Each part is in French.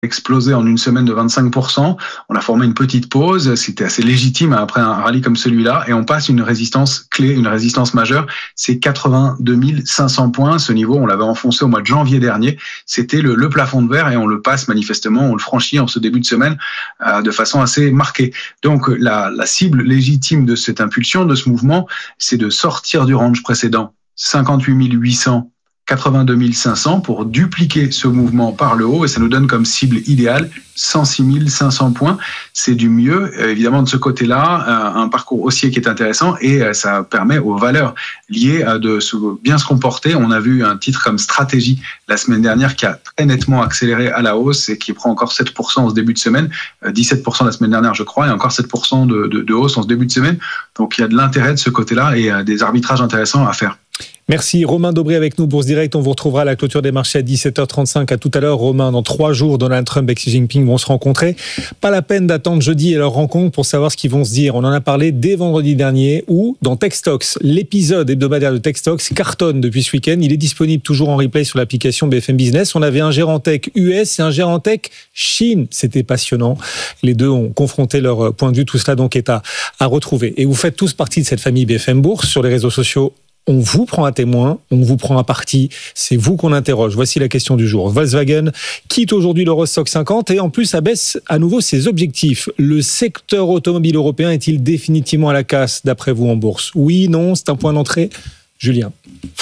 explosé en une semaine de 25%. On a formé une petite pause. C'était assez légitime après un rallye comme celui-là. Et on passe une résistance clé, une résistance majeure. C'est 82 500 points. Ce niveau, on l'avait enfoncé au mois de janvier dernier. C'était le plafond de verre et on le passe manifestement, on le franchit en ce début de semaine de façon assez marquée. Donc, la cible légitime de cette impulsion, de ce mouvement, c'est de sortir du range précédent. 58 800, 82 500 pour dupliquer ce mouvement par le haut et ça nous donne comme cible idéale 106 500 points. C'est du mieux, évidemment, de ce côté-là, un parcours haussier qui est intéressant et ça permet aux valeurs liées de bien se comporter. On a vu un titre comme Stratégie la semaine dernière qui a très nettement accéléré à la hausse et qui prend encore 7% en ce début de semaine, 17% la semaine dernière, je crois, et encore 7% de hausse en ce début de semaine. Donc, il y a de l'intérêt de ce côté-là et des arbitrages intéressants à faire. Merci Romain Dobré avec nous, Bourse Direct. On vous retrouvera à la clôture des marchés à 17h35. À tout à l'heure, Romain. Dans 3 jours, Donald Trump et Xi Jinping vont se rencontrer. Pas la peine d'attendre jeudi et leur rencontre pour savoir ce qu'ils vont se dire. On en a parlé dès vendredi dernier où, dans Techstocks, l'épisode hebdomadaire de Techstocks cartonne depuis ce week-end. Il est disponible toujours en replay sur l'application BFM Business. On avait un gérant tech US et un gérant tech Chine. C'était passionnant. Les deux ont confronté leur point de vue. Tout cela donc est à retrouver. Et vous faites tous partie de cette famille BFM Bourse sur les réseaux sociaux. On vous prend un témoin, on vous prend un parti, c'est vous qu'on interroge. Voici la question du jour. Volkswagen quitte aujourd'hui l'Eurostoxx 50 et en plus abaisse à nouveau ses objectifs. Le secteur automobile européen est-il définitivement à la casse d'après vous en bourse ? Oui, non, c'est un point d'entrée. Julien.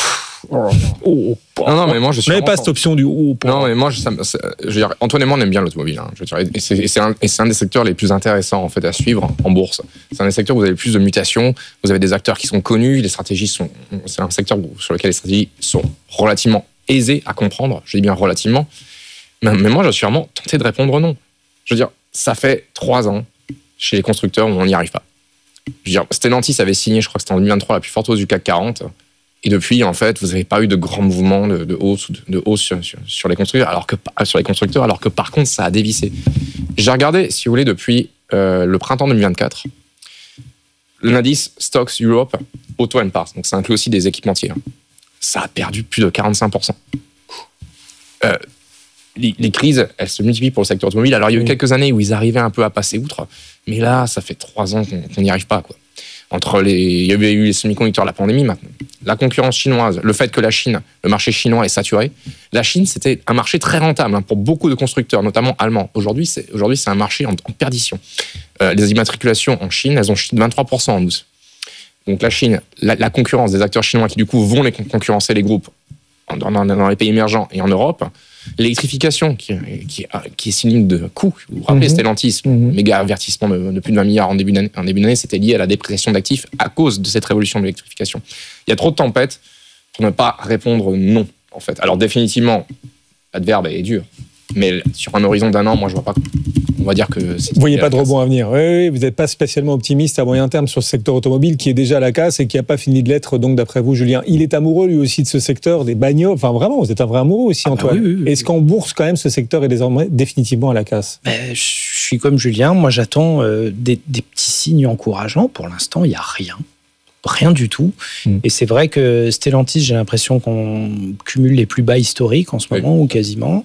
Non, mais moi je suis. Vous n'avez pas cette option du. Non, mais moi, je veux dire, Antoine et moi on aime bien l'automobile. Je veux dire, et c'est un des secteurs les plus intéressants en fait à suivre en bourse. C'est un des secteurs où vous avez le plus de mutations. Vous avez des acteurs qui sont connus. Les stratégies sont. C'est un secteur sur lequel les stratégies sont relativement aisées à comprendre. Je dis bien relativement. Mais moi, je suis vraiment tenté de répondre non. Je veux dire, ça fait 3 ans chez les constructeurs où on n'y arrive pas. Je veux dire, Stellantis avait signé, je crois que c'était en 2023, la plus forte hausse du CAC 40. Et depuis, en fait, vous n'avez pas eu de grands mouvements de hausse sur les constructeurs, alors que par contre, ça a dévissé. J'ai regardé, si vous voulez, depuis le printemps 2024, l'indice Stocks Europe Auto and Parts, donc ça inclut aussi des équipementiers. Ça a perdu plus de 45%. Les crises, elles se multiplient pour le secteur automobile. Alors, il y a eu quelques années où ils arrivaient un peu à passer outre, mais là, ça fait 3 ans qu'on n'y arrive pas, quoi. Il y avait eu les semi-conducteurs, la pandémie maintenant. La concurrence chinoise, le fait que le marché chinois est saturé. La Chine, c'était un marché très rentable pour beaucoup de constructeurs, notamment allemands. Aujourd'hui, c'est un marché en perdition. Les immatriculations en Chine, elles ont chuté de 23% en août. Donc la Chine, la concurrence des acteurs chinois qui du coup vont concurrencer les groupes dans les pays émergents et en Europe. L'électrification qui est synonyme de coût. Vous vous rappelez, Stellantis, méga avertissement de plus de 20 milliards en début d'année, c'était lié à la dépréciation d'actifs à cause de cette révolution de l'électrification. Il y a trop de tempêtes pour ne pas répondre non, en fait. Alors définitivement, l'adverbe est dur, mais sur un horizon d'1 an, moi je vois pas. On va dire que c'est. Vous voyez pas de rebond à venir. Oui, vous n'êtes pas spécialement optimiste à moyen terme sur ce secteur automobile qui est déjà à la casse et qui n'a pas fini de l'être. Donc d'après vous, Julien, il est amoureux lui aussi de ce secteur des bagnoles. Enfin vraiment, vous êtes un vrai amoureux aussi, Antoine. Oui. Est-ce qu'en bourse quand même ce secteur est désormais définitivement à la casse ? Je suis comme Julien. Moi, j'attends des petits signes encourageants. Pour l'instant, il y a rien du tout. Et c'est vrai que Stellantis, j'ai l'impression qu'on cumule les plus bas historiques en ce moment ou quasiment.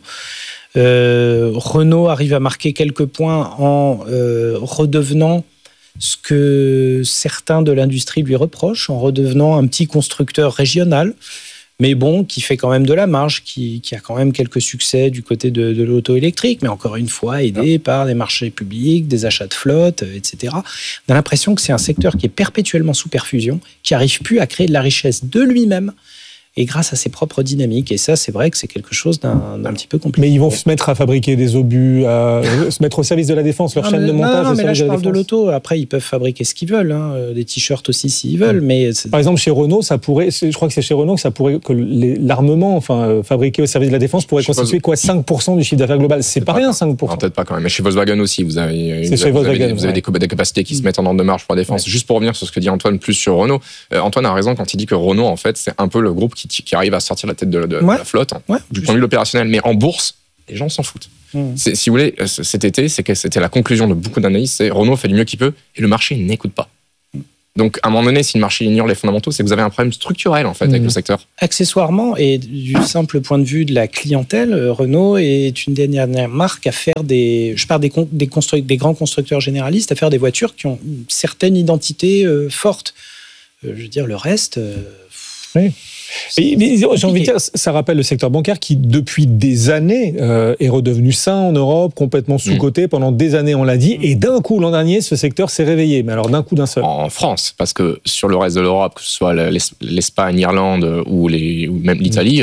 Renault arrive à marquer quelques points en redevenant ce que certains de l'industrie lui reprochent, en redevenant un petit constructeur régional, mais bon, qui fait quand même de la marge, qui a quand même quelques succès du côté de l'auto électrique, mais encore une fois aidé par des marchés publics, des achats de flotte, etc. On a l'impression que c'est un secteur qui est perpétuellement sous perfusion, qui n'arrive plus à créer de la richesse de lui-même, et grâce à ses propres dynamiques. Et ça, c'est vrai que c'est quelque chose d'un petit peu compliqué. Mais ils vont se mettre à fabriquer des obus, à se mettre au service de la défense, leur chaîne de montage. Non, mais là, je parle de l'auto. Après, ils peuvent fabriquer ce qu'ils veulent, des t-shirts aussi s'ils veulent. Mais par exemple, chez Renault, je crois que c'est chez Renault que l'armement, fabriqué au service de la défense, pourrait constituer 5% du chiffre d'affaires global. C'est pas rien, 5%. Non, peut-être pas quand même. Mais chez Volkswagen aussi, vous avez des capacités qui se mettent en ordre de marche pour la défense. Juste pour revenir sur ce que dit Antoine, plus sur Renault. Antoine a raison quand il dit que Renault, en fait, c'est un peu le groupe qui arrive à sortir la tête de la flotte, du point de vue opérationnel. Mais en bourse, les gens s'en foutent. Si vous voulez, cet été, c'était la conclusion de beaucoup d'analystes, c'est Renault fait du mieux qu'il peut et le marché n'écoute pas. Donc, à un moment donné, si le marché ignore les fondamentaux, c'est que vous avez un problème structurel, en fait, avec le secteur. Accessoirement, et du simple point de vue de la clientèle, Renault est une des dernières marques à faire des grands constructeurs généralistes, à faire des voitures qui ont une certaine identité forte. Je veux dire, le reste... Oui. Mais j'ai envie de dire, ça rappelle le secteur bancaire qui, depuis des années, est redevenu sain en Europe, complètement sous-coté. Pendant des années, on l'a dit. Et d'un coup, l'an dernier, ce secteur s'est réveillé. Mais alors, d'un coup, d'un seul. En France, parce que sur le reste de l'Europe, que ce soit l'Espagne, l'Irlande ou même l'Italie,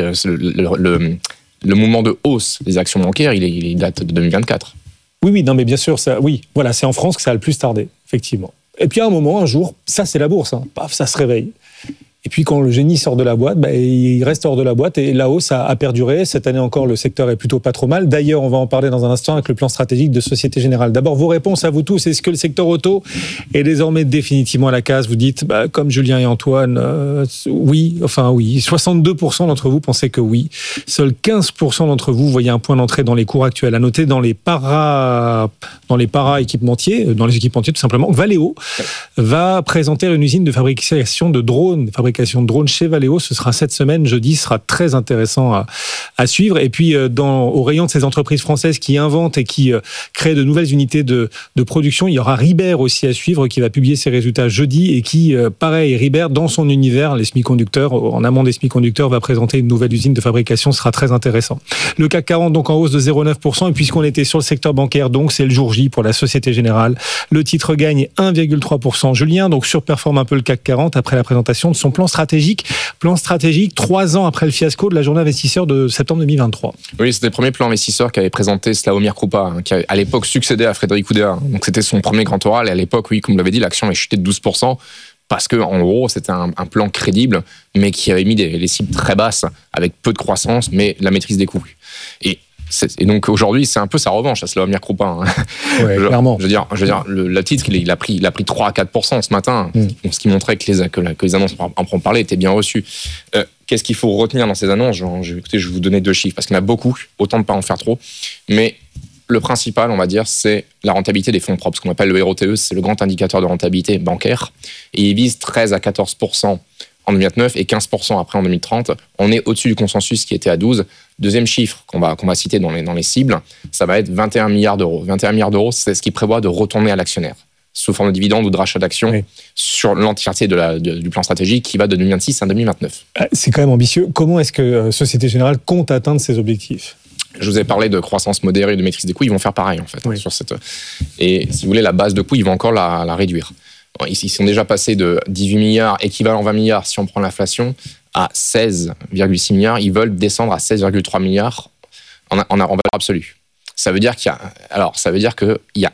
le mouvement de hausse des actions bancaires, il date de 2024. Oui, non, mais bien sûr, voilà, c'est en France que ça a le plus tardé, effectivement. Et puis, à un moment, un jour, ça, c'est la bourse. Paf, ça se réveille. Et puis quand le génie sort de la boîte, il reste hors de la boîte et la hausse a perduré. Cette année encore, le secteur est plutôt pas trop mal. D'ailleurs, on va en parler dans un instant avec le plan stratégique de Société Générale. D'abord, vos réponses à vous tous. Est-ce que le secteur auto est désormais définitivement à la case ? Vous dites, comme Julien et Antoine, oui. 62% d'entre vous pensaient que oui. Seuls 15% d'entre vous voyaient un point d'entrée dans les cours actuels. À noter dans les équipementiers tout simplement. Valeo va présenter une usine de fabrication de drones chez Valeo. Ce sera cette semaine, jeudi, sera très intéressant à suivre. Et puis, au rayon de ces entreprises françaises qui inventent et qui créent de nouvelles unités de production, il y aura Ribert aussi à suivre, qui va publier ses résultats jeudi et qui, pareil, Ribert, dans son univers, les semi-conducteurs, en amont des semi-conducteurs, va présenter une nouvelle usine de fabrication. Ce sera très intéressant. Le CAC 40, donc, en hausse de 0,9%. Et puisqu'on était sur le secteur bancaire, donc, c'est le jour J pour la Société Générale. Le titre gagne 1,3%. Julien, donc, surperforme un peu le CAC 40 après la présentation de son plan stratégique 3 ans après le fiasco de la journée investisseur de septembre 2023. Oui, c'était le premier plan investisseur qu'avait présenté Slawomir Krupa, qui a à l'époque succédé à Frédéric Oudéa. Donc c'était son premier grand oral et à l'époque, oui, comme vous l'avez dit, l'action avait chuté de 12% parce que en gros, c'était un plan crédible, mais qui avait mis les cibles très basses avec peu de croissance, mais la maîtrise des coûts. Et donc aujourd'hui, c'est un peu sa revanche à Slawomir Krupa. Ouais, clairement. Je veux dire, le titre, il a pris 3 à 4% ce matin, ce qui montrait que les annonces en prendre parler étaient bien reçues. Qu'est-ce qu'il faut retenir dans ces annonces ? Je vais vous donner 2 chiffres, parce qu'il y en a beaucoup, autant de ne pas en faire trop. Mais le principal, on va dire, c'est la rentabilité des fonds propres, ce qu'on appelle le ROTE, c'est le grand indicateur de rentabilité bancaire. Et il vise 13 à 14% en 2029 et 15% après en 2030. On est au-dessus du consensus qui était à 12. Deuxième chiffre qu'on va citer dans les cibles, ça va être 21 milliards d'euros. 21 milliards d'euros, c'est ce qui prévoit de retourner à l'actionnaire sous forme de dividendes ou de rachat d'actions sur l'entièreté du plan stratégique qui va de 2026 à 2029. C'est quand même ambitieux. Comment est-ce que Société Générale compte atteindre ces objectifs ? Je vous ai parlé de croissance modérée et de maîtrise des coûts. Ils vont faire pareil, en fait. Sur et si vous voulez, la base de coûts, ils vont encore la réduire. Ils sont déjà passés de 18 milliards, équivalent 20 milliards si on prend l'inflation, à 16,6 milliards. Ils veulent descendre à 16,3 milliards en valeur absolue. Ça veut dire qu'il y a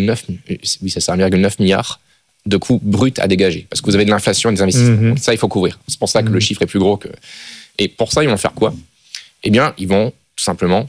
1,9 milliard de coûts bruts à dégager. Parce que vous avez de l'inflation et des investissements. Ça, il faut couvrir. C'est pour ça que le chiffre est plus gros que... Et pour ça, ils vont faire quoi ? Eh bien, ils vont tout simplement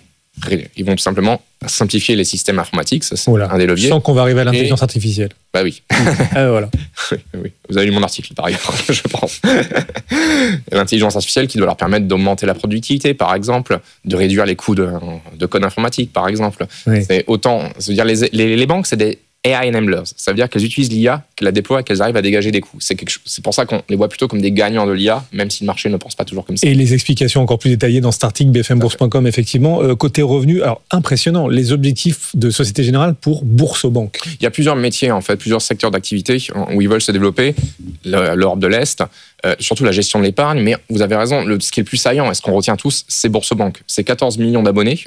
simplifier les systèmes informatiques, ça c'est un des leviers. Sans qu'on va arriver à l'intelligence artificielle. Bah oui. Voilà. Oui. Vous avez lu mon article, par exemple, je pense. L'intelligence artificielle qui doit leur permettre d'augmenter la productivité, par exemple, de réduire les coûts de code informatique, par exemple. Oui. C'est-à-dire les banques, c'est des AI enablers. Ça veut dire qu'elles utilisent l'IA, qu'elles la déploient et qu'elles arrivent à dégager des coûts. C'est pour ça qu'on les voit plutôt comme des gagnants de l'IA, même si le marché ne pense pas toujours comme ça. Et les explications encore plus détaillées dans cet article bfmbourse.com, effectivement. Côté revenus, alors impressionnant, les objectifs de Société Générale pour Boursorama. Il y a plusieurs métiers, en fait, plusieurs secteurs d'activité où ils veulent se développer. L'Europe de l'Est, surtout la gestion de l'épargne, mais vous avez raison, ce qui est le plus saillant, et ce qu'on retient tous, c'est Boursorama. C'est 14 millions d'abonnés.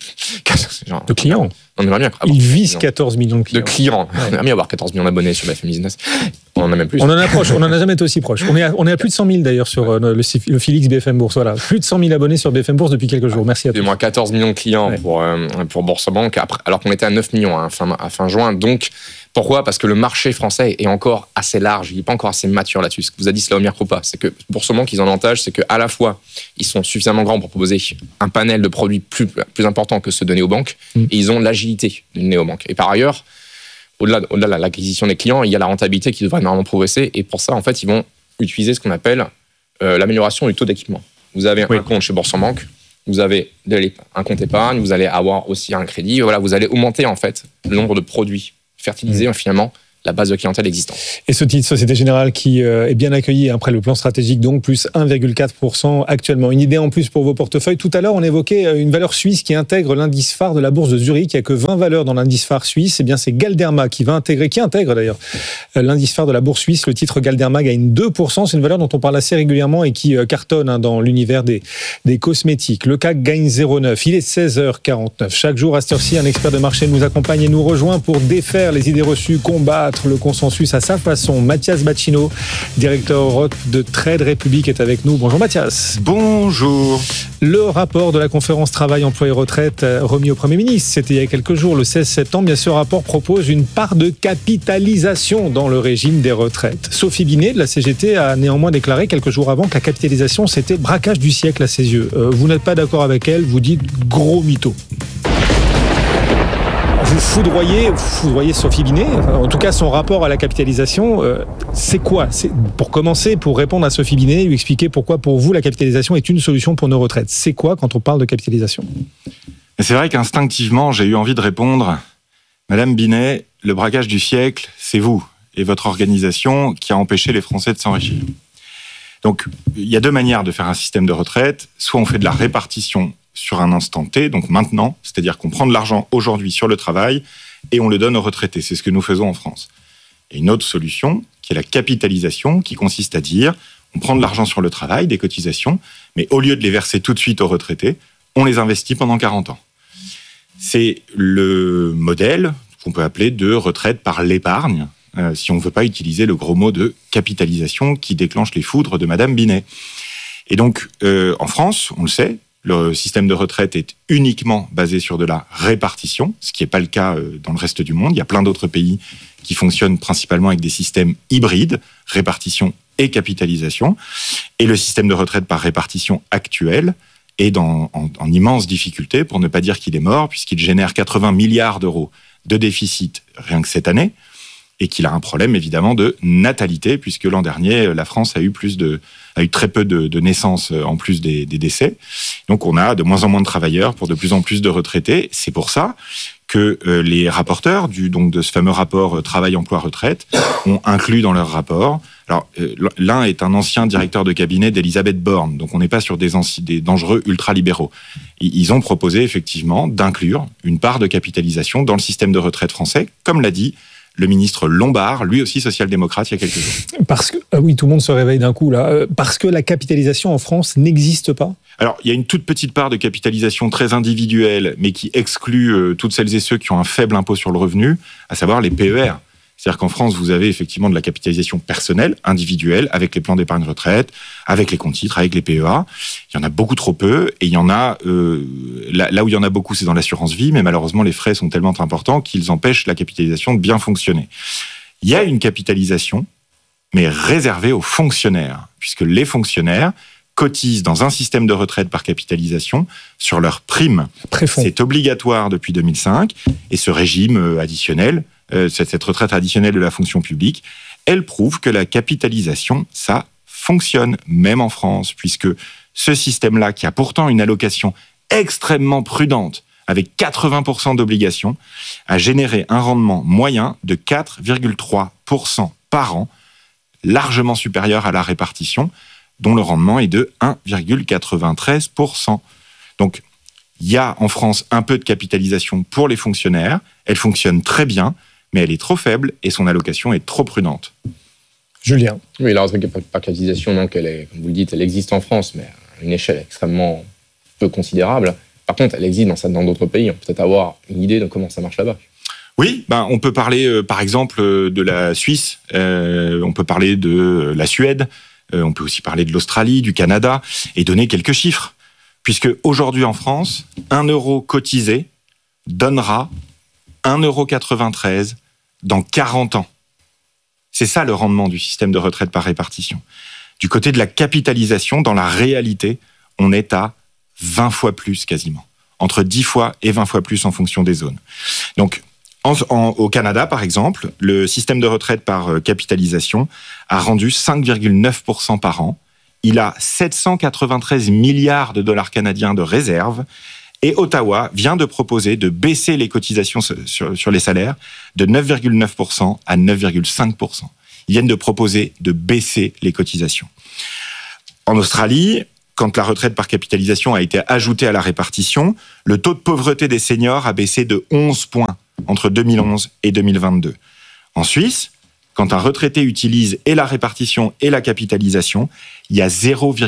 De clients. On aimerait bien. Ils visent 14 millions de clients. On aimerait bien avoir 14 millions d'abonnés sur BFM Business. On en a même plus. On en approche, on n'en a jamais été aussi proche. On est à plus de 100 000 d'ailleurs sur le Félix BFM Bourse. Voilà. Plus de 100 000 abonnés sur BFM Bourse depuis quelques jours. Merci à tous. Et moi, 14 millions de clients pour Boursorama, alors qu'on était à 9 millions à fin juin. Donc, pourquoi ? Parce que le marché français est encore assez large, il n'est pas encore assez mature là-dessus. Ce que vous a dit Slawomir Krupa, c'est que Boursorama, qu'ils ont l'avantage, c'est qu'à la fois, ils sont suffisamment grands pour proposer un panel de produits plus important que ceux de néobanques, et ils ont l'agilité d'une néobanque. Et par ailleurs, au-delà de l'acquisition des clients, il y a la rentabilité qui devrait normalement progresser, et pour ça, en fait, ils vont utiliser ce qu'on appelle l'amélioration du taux d'équipement. Vous avez un compte chez Boursorama, vous avez un compte épargne, vous allez avoir aussi un crédit, voilà, vous allez augmenter en fait le nombre de produits fertiliser finalement la base de clientèle existante. Et ce titre Société Générale qui est bien accueilli après le plan stratégique, donc plus 1,4% actuellement. Une idée en plus pour vos portefeuilles. Tout à l'heure, on évoquait une valeur suisse qui intègre l'indice phare de la bourse de Zurich. Il n'y a que 20 valeurs dans l'indice phare suisse. Eh bien, c'est Galderma qui intègre d'ailleurs l'indice phare de la bourse suisse. Le titre Galderma gagne 2%. C'est une valeur dont on parle assez régulièrement et qui cartonne dans l'univers des cosmétiques. Le CAC gagne 0,9. Il est 16h49. Chaque jour, à cette heure-ci, un expert de marché nous accompagne et nous rejoint pour défaire les idées reçues, combattre le consensus à sa façon. Mathias Bacchino, directeur Europe de Trade Republic, est avec nous. Bonjour Mathias. Bonjour. Le rapport de la conférence Travail, Emploi et Retraite remis au Premier ministre, c'était il y a quelques jours, le 16 septembre. Ce rapport propose une part de capitalisation dans le régime des retraites. Sophie Binet de la CGT a néanmoins déclaré quelques jours avant que la capitalisation, c'était braquage du siècle à ses yeux. Vous n'êtes pas d'accord avec elle, vous dites gros mytho. Vous foudroyez Sophie Binet, en tout cas son rapport à la capitalisation, c'est quoi ? Pour commencer, pour répondre à Sophie Binet, lui expliquer pourquoi pour vous la capitalisation est une solution pour nos retraites. C'est quoi quand on parle de capitalisation ? C'est vrai qu'instinctivement, j'ai eu envie de répondre, Madame Binet, le braquage du siècle, c'est vous et votre organisation qui a empêché les Français de s'enrichir. Donc, il y a deux manières de faire un système de retraite. Soit on fait de la répartition sur un instant T, donc maintenant, c'est-à-dire qu'on prend de l'argent aujourd'hui sur le travail et on le donne aux retraités. C'est ce que nous faisons en France. Et une autre solution, qui est la capitalisation, qui consiste à dire, on prend de l'argent sur le travail, des cotisations, mais au lieu de les verser tout de suite aux retraités, on les investit pendant 40 ans. C'est le modèle qu'on peut appeler de retraite par l'épargne, si on ne veut pas utiliser le gros mot de capitalisation qui déclenche les foudres de Madame Binet. Et donc, en France, on le sait, le système de retraite est uniquement basé sur de la répartition, ce qui n'est pas le cas dans le reste du monde. Il y a plein d'autres pays qui fonctionnent principalement avec des systèmes hybrides, répartition et capitalisation. Et le système de retraite par répartition actuel est en immense difficulté, pour ne pas dire qu'il est mort, puisqu'il génère 80 milliards d'euros de déficit rien que cette année, et qu'il a un problème évidemment de natalité, puisque l'an dernier, la France a eu très peu de naissances en plus des décès. Donc on a de moins en moins de travailleurs pour de plus en plus de retraités. C'est pour ça que les rapporteurs de ce fameux rapport Travail-Emploi-Retraite ont inclus dans leur rapport. Alors, l'un est un ancien directeur de cabinet d'Elisabeth Borne, donc on n'est pas sur des dangereux ultralibéraux. Ils ont proposé effectivement d'inclure une part de capitalisation dans le système de retraite français, comme l'a dit le ministre Lombard, lui aussi social-démocrate, il y a quelques jours. Parce que, oui, tout le monde se réveille d'un coup là. Parce que la capitalisation en France n'existe pas ? Alors, il y a une toute petite part de capitalisation très individuelle, mais qui exclut toutes celles et ceux qui ont un faible impôt sur le revenu, à savoir les PER. C'est-à-dire qu'en France, vous avez effectivement de la capitalisation personnelle, individuelle, avec les plans d'épargne retraite, avec les comptes titres, avec les PEA. Il y en a beaucoup trop peu, et il y en a là où il y en a beaucoup, c'est dans l'assurance vie, mais malheureusement, les frais sont tellement importants qu'ils empêchent la capitalisation de bien fonctionner. Il y a une capitalisation, mais réservée aux fonctionnaires, puisque les fonctionnaires cotisent dans un système de retraite par capitalisation sur leurs primes. Préfonds. C'est obligatoire depuis 2005, et ce régime additionnel, cette retraite additionnelle de la fonction publique, elle prouve que la capitalisation, ça fonctionne, même en France, puisque ce système-là, qui a pourtant une allocation extrêmement prudente, avec 80% d'obligations, a généré un rendement moyen de 4,3% par an, largement supérieur à la répartition, dont le rendement est de 1,93%. Donc, il y a en France un peu de capitalisation pour les fonctionnaires, elle fonctionne très bien, mais elle est trop faible et son allocation est trop prudente. Julien. Oui, la retraite par capitalisation, donc, elle est, comme vous le dites, elle existe en France, mais à une échelle extrêmement peu considérable. Par contre, elle existe dans d'autres pays. On peut peut-être avoir une idée de comment ça marche là-bas. Oui, on peut parler, par exemple, de la Suisse, on peut parler de la Suède, on peut aussi parler de l'Australie, du Canada, et donner quelques chiffres. Puisque aujourd'hui en France, 1 euro cotisé donnera 1,93 € dans 40 ans. C'est ça le rendement du système de retraite par répartition. Du côté de la capitalisation, dans la réalité, on est à 20 fois plus quasiment. Entre 10 fois et 20 fois plus en fonction des zones. Donc, au Canada, par exemple, le système de retraite par capitalisation a rendu 5,9% par an. Il a 793 milliards de dollars canadiens de réserves Et Ottawa vient de proposer de baisser les cotisations sur les salaires de 9,9% à 9,5%. Ils viennent de proposer de baisser les cotisations. En Australie, quand la retraite par capitalisation a été ajoutée à la répartition, le taux de pauvreté des seniors a baissé de 11 points entre 2011 et 2022. En Suisse, quand un retraité utilise et la répartition et la capitalisation, il y a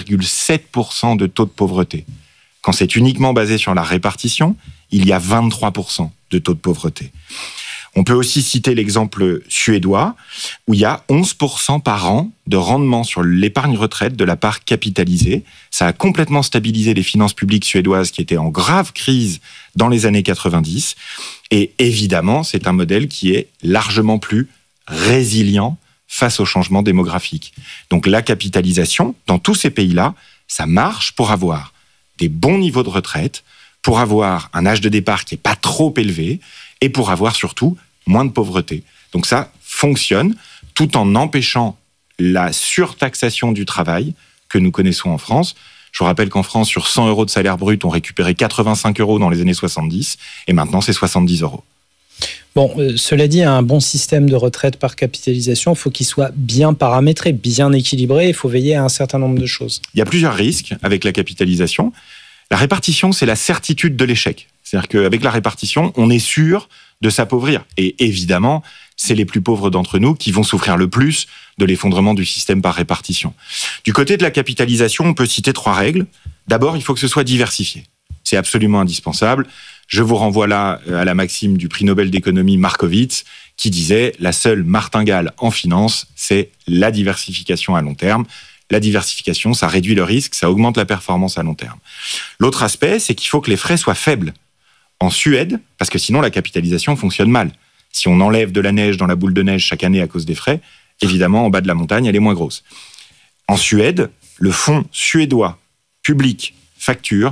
0,7% de taux de pauvreté. Quand c'est uniquement basé sur la répartition, il y a 23% de taux de pauvreté. On peut aussi citer l'exemple suédois, où il y a 11% par an de rendement sur l'épargne retraite de la part capitalisée. Ça a complètement stabilisé les finances publiques suédoises qui étaient en grave crise dans les années 90. Et évidemment, c'est un modèle qui est largement plus résilient face au changement démographique. Donc la capitalisation, dans tous ces pays-là, ça marche pour avoir des bons niveaux de retraite, pour avoir un âge de départ qui n'est pas trop élevé et pour avoir surtout moins de pauvreté. Donc ça fonctionne tout en empêchant la surtaxation du travail que nous connaissons en France. Je vous rappelle qu'en France, sur 100 euros de salaire brut, on récupérait 85 euros dans les années 70 et maintenant c'est 70 euros. Bon, cela dit, un bon système de retraite par capitalisation, il faut qu'il soit bien paramétré, bien équilibré, il faut veiller à un certain nombre de choses. Il y a plusieurs risques avec la capitalisation. La répartition, c'est la certitude de l'échec. C'est-à-dire qu'avec la répartition, on est sûr de s'appauvrir. Et évidemment, c'est les plus pauvres d'entre nous qui vont souffrir le plus de l'effondrement du système par répartition. Du côté de la capitalisation, on peut citer 3 règles. D'abord, il faut que ce soit diversifié. C'est absolument indispensable. Je vous renvoie là à la maxime du prix Nobel d'économie Markowitz qui disait « La seule martingale en finance, c'est la diversification à long terme ». La diversification, ça réduit le risque, ça augmente la performance à long terme. L'autre aspect, c'est qu'il faut que les frais soient faibles. En Suède, parce que sinon la capitalisation fonctionne mal. Si on enlève de la neige dans la boule de neige chaque année à cause des frais, évidemment, en bas de la montagne, elle est moins grosse. En Suède, le fonds suédois public facture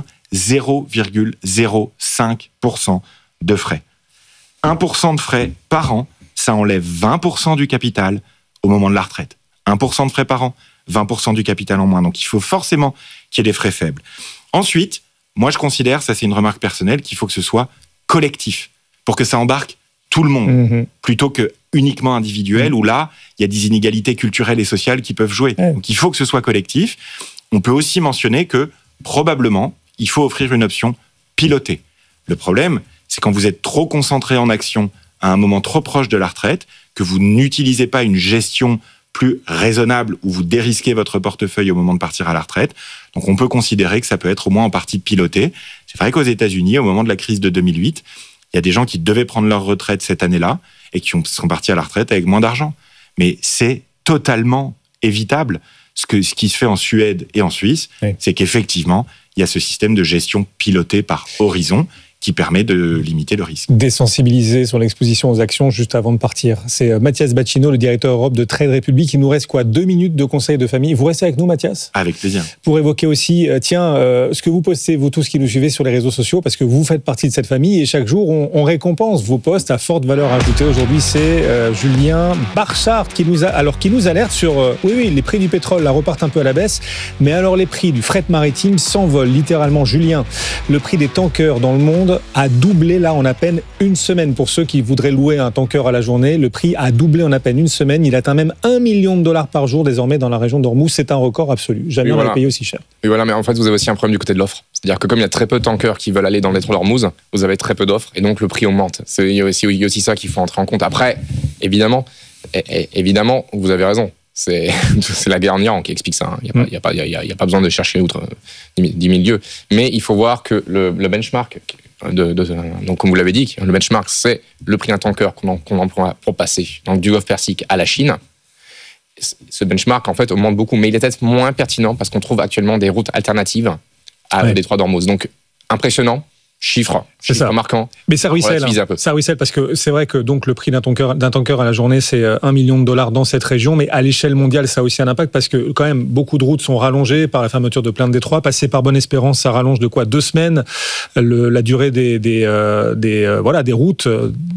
0,05% de frais. 1% de frais par an, ça enlève 20% du capital au moment de la retraite. 1% de frais par an, 20% du capital en moins. Donc il faut forcément qu'il y ait des frais faibles. Ensuite, moi je considère, ça c'est une remarque personnelle, qu'il faut que ce soit collectif, pour que ça embarque tout le monde, plutôt que uniquement individuel, où là, il y a des inégalités culturelles et sociales qui peuvent jouer. Donc il faut que ce soit collectif. On peut aussi mentionner que, probablement, il faut offrir une option pilotée. Le problème, c'est quand vous êtes trop concentré en action à un moment trop proche de la retraite, que vous n'utilisez pas une gestion plus raisonnable où vous dérisquez votre portefeuille au moment de partir à la retraite. Donc on peut considérer que ça peut être au moins en partie piloté. C'est vrai qu'aux États-Unis, au moment de la crise de 2008, il y a des gens qui devaient prendre leur retraite cette année-là et qui sont partis à la retraite avec moins d'argent. Mais c'est totalement évitable. Ce qui se fait en Suède et en Suisse, c'est qu'effectivement, il y a ce système de gestion piloté par horizon qui permet de limiter le risque. Désensibiliser sur l'exposition aux actions juste avant de partir. C'est Mathias Bacchino, le directeur Europe de Trade Republic. Il nous reste 2 minutes de conseil de famille. Vous restez avec nous, Mathias ? Avec plaisir. Pour évoquer aussi, ce que vous postez, vous tous qui nous suivez sur les réseaux sociaux, parce que vous faites partie de cette famille et chaque jour, on récompense vos posts à forte valeur ajoutée. Aujourd'hui, c'est Julien Barchard qui nous alerte sur, les prix du pétrole là, repartent un peu à la baisse, mais alors les prix du fret maritime s'envolent littéralement. Julien, le prix des tankers dans le monde a doublé là en à peine une semaine. Pour ceux qui voudraient louer un tanker à la journée, le prix a doublé en à peine une semaine. Il atteint même $1 million par jour désormais dans la région d'Ormuz. C'est un record absolu. Jamais on l'a payé aussi cher. Et voilà, mais en fait, vous avez aussi un problème du côté de l'offre. C'est-à-dire que comme il y a très peu de tankers qui veulent aller dans le détroit d'Ormuz, vous avez très peu d'offres et donc le prix augmente. Il y a aussi ça qu'il faut entrer en compte. Après, évidemment, vous avez raison. C'est la guerre en Iran qui explique ça. Il n'y a pas besoin de chercher outre 10 000 lieues. Mais il faut voir que le benchmark, donc comme vous l'avez dit, le benchmark, c'est le prix d'un tanker qu'on emploie pour passer donc, du Golfe Persique à la Chine. Ce benchmark, en fait, augmente beaucoup, mais il est peut-être moins pertinent parce qu'on trouve actuellement des routes alternatives à détroit d'Ormuz. Donc, impressionnant. Chiffre marquant. Mais ça ruisselle. Ça ruisselle parce que c'est vrai que donc le prix d'un tanker à la journée, c'est $1 million dans cette région, mais à l'échelle mondiale, ça a aussi un impact parce que quand même beaucoup de routes sont rallongées par la fermeture de plein de détroits. Passer par Bonne-Espérance, ça rallonge de 2 semaines la durée des routes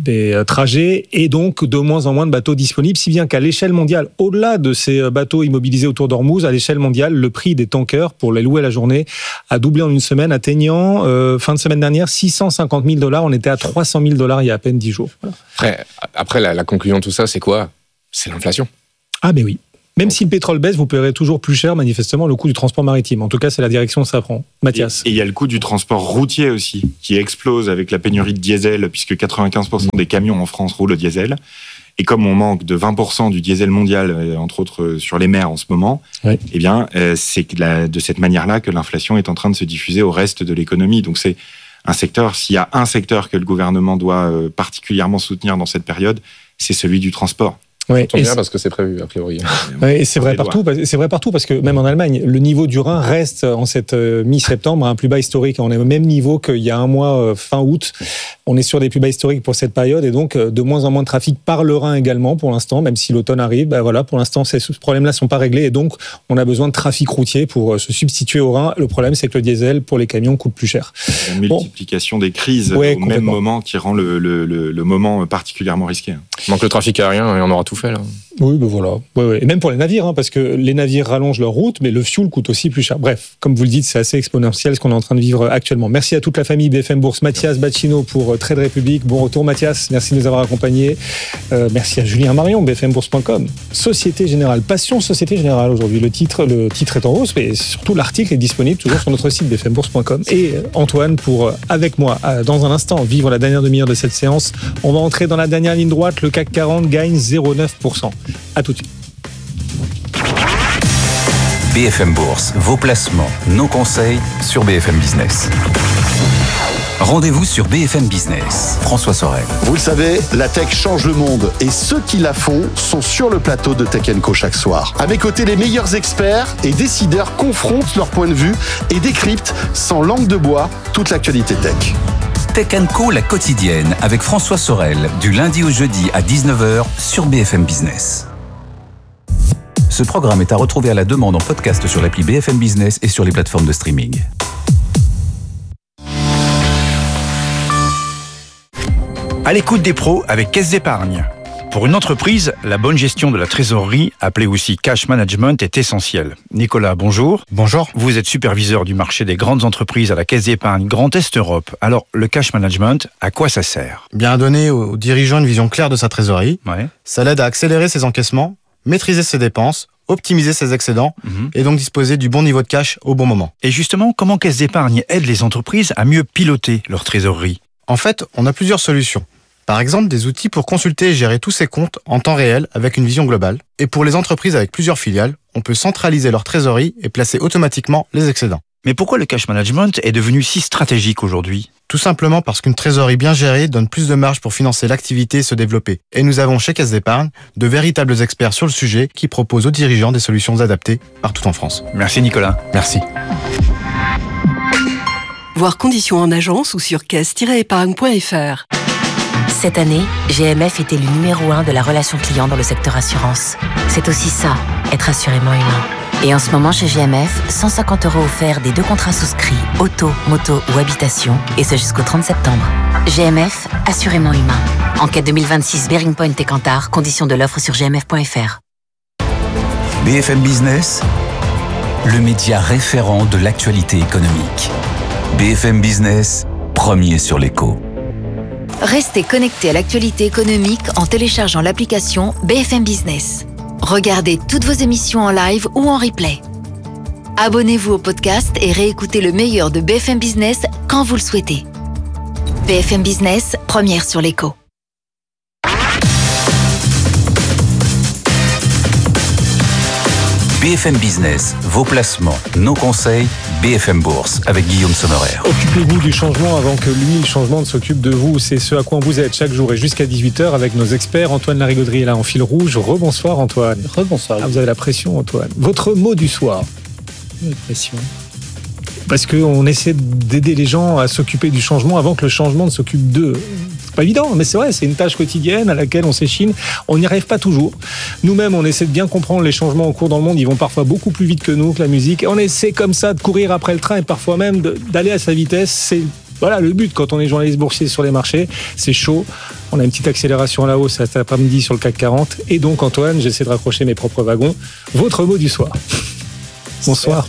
des trajets et donc de moins en moins de bateaux disponibles, si bien qu'à l'échelle mondiale, au-delà de ces bateaux immobilisés autour d'Ormuz, à l'échelle mondiale, le prix des tankers pour les louer à la journée a doublé en une semaine, atteignant fin de semaine dernière $650 000. On était à $300 000 il y a à peine 10 jours. Voilà. Après la conclusion de tout ça, c'est quoi ? C'est l'inflation. Ah ben oui. Même si le pétrole baisse, vous paierez toujours plus cher, manifestement, le coût du transport maritime. En tout cas, c'est la direction que ça prend. Mathias. Et il y a le coût du transport routier aussi, qui explose avec la pénurie de diesel, puisque 95% des camions en France roulent au diesel. Et comme on manque de 20% du diesel mondial, entre autres sur les mers en ce moment, oui. Eh bien, c'est de cette manière-là que l'inflation est en train de se diffuser au reste de l'économie. Donc c'est un secteur, s'il y a un secteur que le gouvernement doit particulièrement soutenir dans cette période, c'est celui du transport. Oui, ça tombe bien parce que c'est prévu, a priori. Oui, et c'est vrai partout parce que même en Allemagne, le niveau du Rhin reste en cette mi-septembre à un plus bas historique. On est au même niveau qu'il y a un mois, fin août. On est sur des plus bas historiques pour cette période et donc de moins en moins de trafic par le Rhin également pour l'instant, même si l'automne arrive. Ben voilà, pour l'instant, ces problèmes-là ne sont pas réglés et donc on a besoin de trafic routier pour se substituer au Rhin. Le problème, c'est que le diesel pour les camions coûte plus cher. La multiplication des crises au même moment qui rend le moment particulièrement risqué. Il manque le trafic aérien et on aura tout fait là. Oui, ben voilà. Ouais. Et même pour les navires, parce que les navires rallongent leur route, mais le fuel coûte aussi plus cher. Bref, comme vous le dites, c'est assez exponentiel ce qu'on est en train de vivre actuellement. Merci à toute la famille BFM Bourse. Mathias Bacchino pour Trade Republic. Bon retour Mathias, merci de nous avoir accompagnés. Merci à Julien Marion, bfmbourse.com. Société Générale, Passion Société Générale aujourd'hui. Le titre est en hausse, mais surtout l'article est disponible toujours sur notre site bfmbourse.com. Et Antoine pour, avec moi, dans un instant, vivre la dernière demi-heure de cette séance. On va entrer dans la dernière ligne droite. Le CAC 40 gagne 0,9%. À tout de suite. BFM Bourse, vos placements, nos conseils sur BFM Business. Rendez-vous sur BFM Business. François Sorel. Vous le savez, la tech change le monde et ceux qui la font sont sur le plateau de Tech & Co chaque soir. À mes côtés, les meilleurs experts et décideurs confrontent leur point de vue et décryptent sans langue de bois toute l'actualité tech. Tech & Co, la quotidienne, avec François Sorel, du lundi au jeudi à 19h sur BFM Business. Ce programme est à retrouver à la demande en podcast sur l'appli BFM Business et sur les plateformes de streaming. À l'écoute des pros avec Caisse d'Épargne. Pour une entreprise, la bonne gestion de la trésorerie, appelée aussi cash management, est essentielle. Nicolas, bonjour. Bonjour. Vous êtes superviseur du marché des grandes entreprises à la Caisse d'Épargne Grand Est Europe. Alors, le cash management, à quoi ça sert ? Bien donner aux dirigeants une vision claire de sa trésorerie. Ouais. Ça l'aide à accélérer ses encaissements, maîtriser ses dépenses, optimiser ses excédents et donc disposer du bon niveau de cash au bon moment. Et justement, comment Caisse d'Épargne aide les entreprises à mieux piloter leur trésorerie ? En fait, on a plusieurs solutions. Par exemple, des outils pour consulter et gérer tous ses comptes en temps réel avec une vision globale. Et pour les entreprises avec plusieurs filiales, on peut centraliser leur trésorerie et placer automatiquement les excédents. Mais pourquoi le cash management est devenu si stratégique aujourd'hui ? Tout simplement parce qu'une trésorerie bien gérée donne plus de marge pour financer l'activité et se développer. Et nous avons chez Caisse d'Épargne de véritables experts sur le sujet qui proposent aux dirigeants des solutions adaptées partout en France. Merci Nicolas. Merci. Voir conditions en agence ou sur caisse-épargne.fr. Cette année, GMF était le numéro 1 de la relation client dans le secteur assurance. C'est aussi ça, être assurément humain. Et en ce moment chez GMF, 150 € offerts des 2 contrats souscrits, auto, moto ou habitation, et ce jusqu'au 30 septembre. GMF, assurément humain. Enquête 2026 Bearing Point et Kantar, conditions de l'offre sur gmf.fr. BFM Business, le média référent de l'actualité économique. BFM Business, premier sur l'écho. Restez connectés à l'actualité économique en téléchargeant l'application BFM Business. Regardez toutes vos émissions en live ou en replay. Abonnez-vous au podcast et réécoutez le meilleur de BFM Business quand vous le souhaitez. BFM Business, première sur l'écho. BFM Business, vos placements, nos conseils, BFM Bourse, avec Guillaume Sommerer. Occupez-vous du changement avant que lui, le changement, ne s'occupe de vous. C'est ce à quoi on vous aide chaque jour et jusqu'à 18h avec nos experts. Antoine Larigauderie est là en fil rouge. Rebonsoir Antoine. Rebonsoir. Ah, vous avez la pression Antoine. Votre mot du soir. La pression. Parce qu'on essaie d'aider les gens à s'occuper du changement avant que le changement ne s'occupe d'eux. C'est pas évident, mais c'est vrai, c'est une tâche quotidienne à laquelle on s'échine. On n'y arrive pas toujours. Nous-mêmes, on essaie de bien comprendre les changements en cours dans le monde. Ils vont parfois beaucoup plus vite que nous, que la musique. Et on essaie comme ça de courir après le train et parfois même d'aller à sa vitesse. C'est voilà le but quand on est journaliste boursier sur les marchés. C'est chaud. On a une petite accélération à la hausse cet après-midi sur le CAC 40. Et donc, Antoine, j'essaie de raccrocher mes propres wagons. Votre mot du soir. Bonsoir.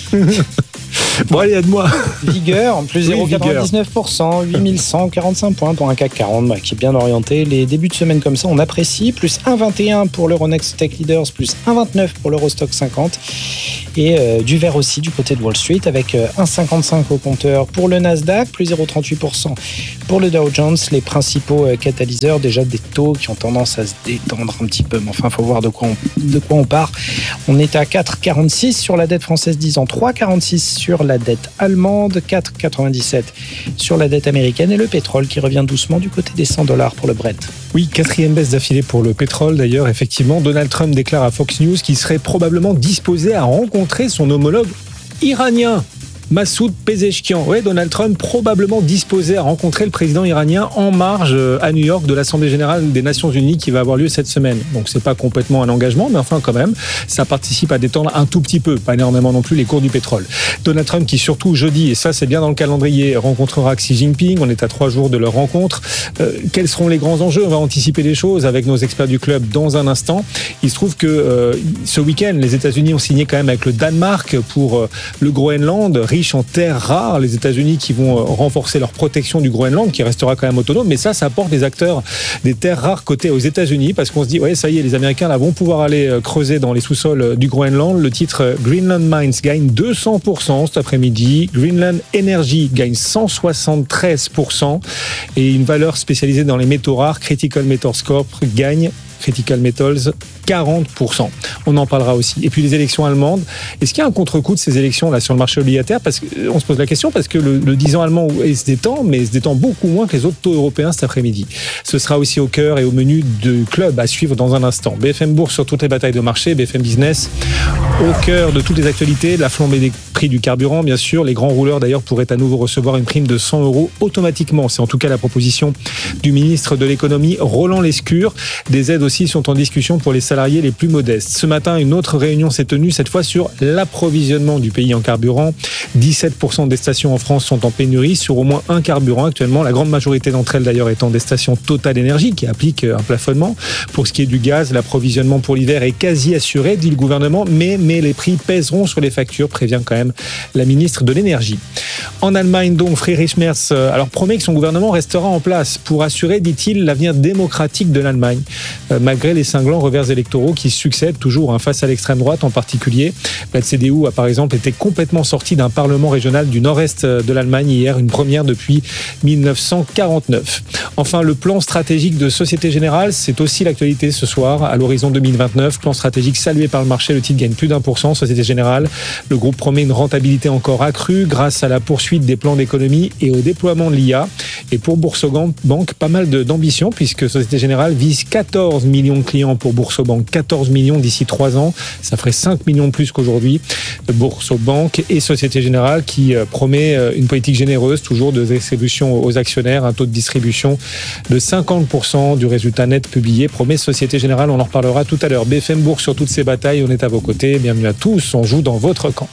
Bon, allez, aide-moi. Vigueur, plus 0,99%, 8145 points pour un CAC 40 qui est bien orienté. Les débuts de semaine comme ça, on apprécie. Plus 1,21 pour l'Euronext Tech Leaders, plus 1,29 pour l'Eurostock 50. Et du vert aussi du côté de Wall Street avec 1,55 au compteur pour le Nasdaq, plus 0,38% pour le Dow Jones. Les principaux catalyseurs, déjà des taux qui ont tendance à se détendre un petit peu. Mais enfin, il faut voir de quoi on part. On est à 4,46 sur la dette française 10 ans, 3,46 sur la dette allemande, 4,97 sur la dette américaine et le pétrole qui revient doucement du côté des $100 pour le Brent. Oui, 4e baisse d'affilée pour le pétrole d'ailleurs. Effectivement, Donald Trump déclare à Fox News qu'il serait probablement disposé à rencontrer son homologue iranien. Massoud Pezeshkian. Oui, Donald Trump probablement disposé à rencontrer le président iranien en marge à New York de l'Assemblée générale des Nations Unies qui va avoir lieu cette semaine. Donc c'est pas complètement un engagement, mais enfin quand même, ça participe à détendre un tout petit peu, pas énormément non plus, les cours du pétrole. Donald Trump qui surtout jeudi, et ça c'est bien dans le calendrier, rencontrera Xi Jinping. On est à 3 jours de leur rencontre. Quels seront les grands enjeux ? On va anticiper les choses avec nos experts du club dans un instant. Il se trouve que ce week-end, les États-Unis ont signé quand même avec le Danemark pour le Groenland, riche en terres rares, les États-Unis qui vont renforcer leur protection du Groenland, qui restera quand même autonome, mais ça apporte des acteurs des terres rares cotées aux États-Unis, parce qu'on se dit, ouais, ça y est, les Américains là vont pouvoir aller creuser dans les sous-sols du Groenland. Le titre Greenland Mines gagne 200% cet après-midi, Greenland Energy gagne 173%, et une valeur spécialisée dans les métaux rares, Critical Metals Corp, gagne Critical Metals 40%. On en parlera aussi. Et puis les élections allemandes. Est-ce qu'il y a un contre-coup de ces élections là sur le marché obligataire ? Parce qu'on se pose la question parce que le 10 ans allemand se détend, mais se détend beaucoup moins que les autres taux européens cet après-midi. Ce sera aussi au cœur et au menu du club à suivre dans un instant. BFM Bourse sur toutes les batailles de marché, BFM Business au cœur de toutes les actualités, la flambée des prix du carburant, bien sûr. Les grands rouleurs d'ailleurs pourraient à nouveau recevoir une prime de 100 € automatiquement. C'est en tout cas la proposition du ministre de l'économie Roland Lescure. Des aides aussi sont en discussion pour les salariés les plus modestes. Ce matin, une autre réunion s'est tenue, cette fois sur l'approvisionnement du pays en carburant. 17% des stations en France sont en pénurie sur au moins un carburant actuellement. La grande majorité d'entre elles d'ailleurs étant des stations Total Énergie qui appliquent un plafonnement. Pour ce qui est du gaz, l'approvisionnement pour l'hiver est quasi assuré, dit le gouvernement, mais les prix pèseront sur les factures, prévient quand même la ministre de l'Énergie. En Allemagne, donc, Friedrich Merz promet que son gouvernement restera en place pour assurer, dit-il, l'avenir démocratique de l'Allemagne, malgré les cinglants revers électoraux qui succèdent toujours face à l'extrême droite en particulier. La CDU a par exemple été complètement sortie d'un parlement régional du nord-est de l'Allemagne hier, une première depuis 1949. Enfin, le plan stratégique de Société Générale, c'est aussi l'actualité ce soir, à l'horizon 2029. Plan stratégique salué par le marché, le titre gagne plus d'1%. Société Générale, le groupe promet une rentabilité encore accrue grâce à la poursuite des plans d'économie et au déploiement de l'IA. Et pour Boursorama, pas mal d'ambition puisque Société Générale vise 14 millions de clients pour Boursorama, 14 millions d'ici 3 ans. Ça ferait 5 millions de plus qu'aujourd'hui. Boursorama et Société Générale qui promet une politique généreuse, toujours de distribution aux actionnaires, un taux de distribution de 50% du résultat net publié, promet Société Générale. On en reparlera tout à l'heure. BFM Bourse sur toutes ces batailles, on est à vos côtés. Bienvenue à tous, on joue dans votre camp.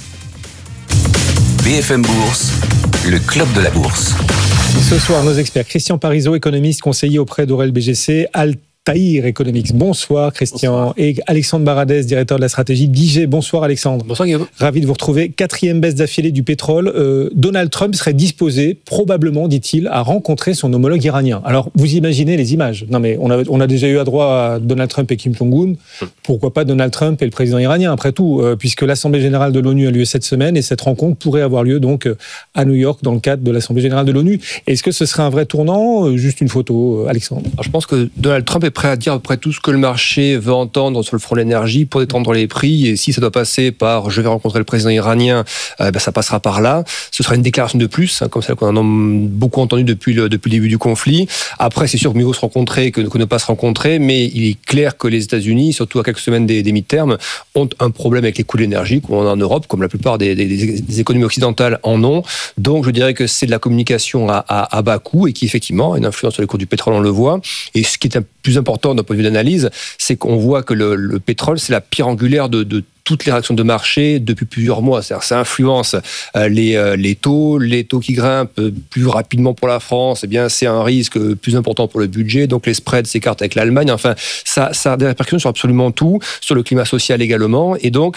BFM Bourse, le club de la bourse. Ce soir, nos experts, Christian Parizeau, économiste, conseiller auprès d'Aurel BGC, Altair Economics. Bonsoir Christian. Bonsoir. Et Alexandre Baradès, directeur de la stratégie d'IG. Bonsoir Alexandre. Bonsoir Guillaume. Ravi de vous retrouver. 4e baisse d'affilée du pétrole. Donald Trump serait disposé, probablement, dit-il, à rencontrer son homologue iranien. Alors, vous imaginez les images. Non mais on a déjà eu à droit à Donald Trump et Kim Jong-un. Pourquoi pas Donald Trump et le président iranien, après tout, puisque l'Assemblée générale de l'ONU a lieu cette semaine et cette rencontre pourrait avoir lieu donc à New York dans le cadre de l'Assemblée générale de l'ONU. Est-ce que ce serait un vrai tournant ? Juste une photo, Alexandre. Alors, je pense que Donald Trump est prêt à dire après tout ce que le marché veut entendre sur le front de l'énergie pour détendre les prix, et si ça doit passer par je vais rencontrer le président iranien, ça passera par là. Ce sera une déclaration de plus, comme celle qu'on a beaucoup entendue depuis le début du conflit. Après, c'est sûr que mieux vaut se rencontrer que ne pas se rencontrer, mais il est clair que les États-Unis, surtout à quelques semaines des mi-termes, ont un problème avec les coûts de l'énergie, comme on a en Europe, comme la plupart des économies occidentales en ont. Donc je dirais que c'est de la communication à bas coût et qui effectivement a une influence sur les cours du pétrole, on le voit. Et ce qui est plus important d'un point de vue d'analyse, c'est qu'on voit que le pétrole, c'est la pierre angulaire de toutes les réactions de marché depuis plusieurs mois. C'est-à-dire, ça influence les taux qui grimpent plus rapidement pour la France. Eh bien, c'est un risque plus important pour le budget. Donc, les spreads s'écartent avec l'Allemagne. Enfin, ça a des répercussions sur absolument tout, sur le climat social également. Et donc,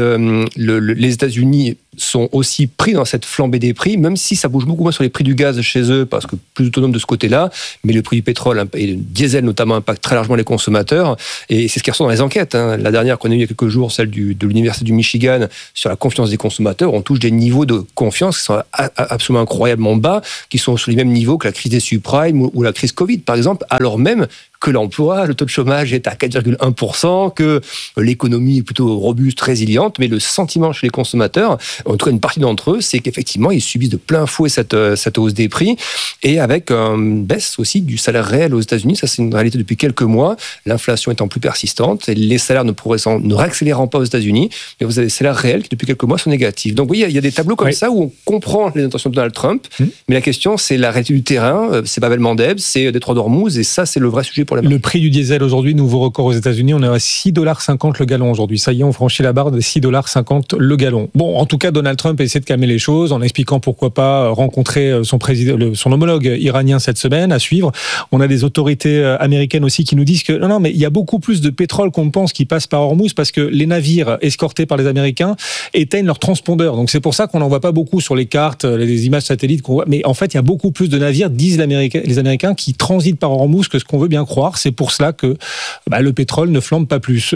les États-Unis sont aussi pris dans cette flambée des prix, même si ça bouge beaucoup moins sur les prix du gaz chez eux, parce que plus autonome de ce côté-là, mais le prix du pétrole et du diesel notamment impactent très largement les consommateurs, et c'est ce qui ressort dans les enquêtes. La dernière qu'on a eue il y a quelques jours, celle de l'Université du Michigan, sur la confiance des consommateurs, on touche des niveaux de confiance qui sont absolument incroyablement bas, qui sont sur les mêmes niveaux que la crise des subprimes ou la crise Covid, par exemple, alors même que l'emploi, le taux de chômage est à 4,1%, que l'économie est plutôt robuste, résiliente, mais le sentiment chez les consommateurs, en tout cas une partie d'entre eux, c'est qu'effectivement, ils subissent de plein fouet cette hausse des prix, et avec une baisse aussi du salaire réel aux États-Unis. Ça, c'est une réalité depuis quelques mois, l'inflation étant plus persistante, et les salaires ne réaccélérant pas aux États-Unis, mais vous avez des salaires réels qui, depuis quelques mois, sont négatifs. Donc oui, il y a des tableaux comme ça où on comprend les intentions de Donald Trump, mais la question, c'est la réalité du terrain, c'est Bab el-Mandeb, c'est Détroit d'Ormuz, et ça, c'est le vrai sujet. Le prix du diesel aujourd'hui, nouveau record aux États-Unis, on est à $6,50 le gallon aujourd'hui. Ça y est, on franchit la barre de $6,50 le gallon. Bon, en tout cas, Donald Trump essaie de calmer les choses en expliquant pourquoi pas rencontrer son homologue iranien cette semaine, à suivre. On a des autorités américaines aussi qui nous disent que non, mais il y a beaucoup plus de pétrole qu'on pense qui passe par Hormuz parce que les navires escortés par les Américains éteignent leurs transpondeurs. Donc c'est pour ça qu'on n'en voit pas beaucoup sur les cartes, les images satellites qu'on voit. Mais en fait, il y a beaucoup plus de navires, disent les Américains, qui transitent par Hormuz que ce qu'on veut bien croire. C'est pour cela que le pétrole ne flambe pas plus.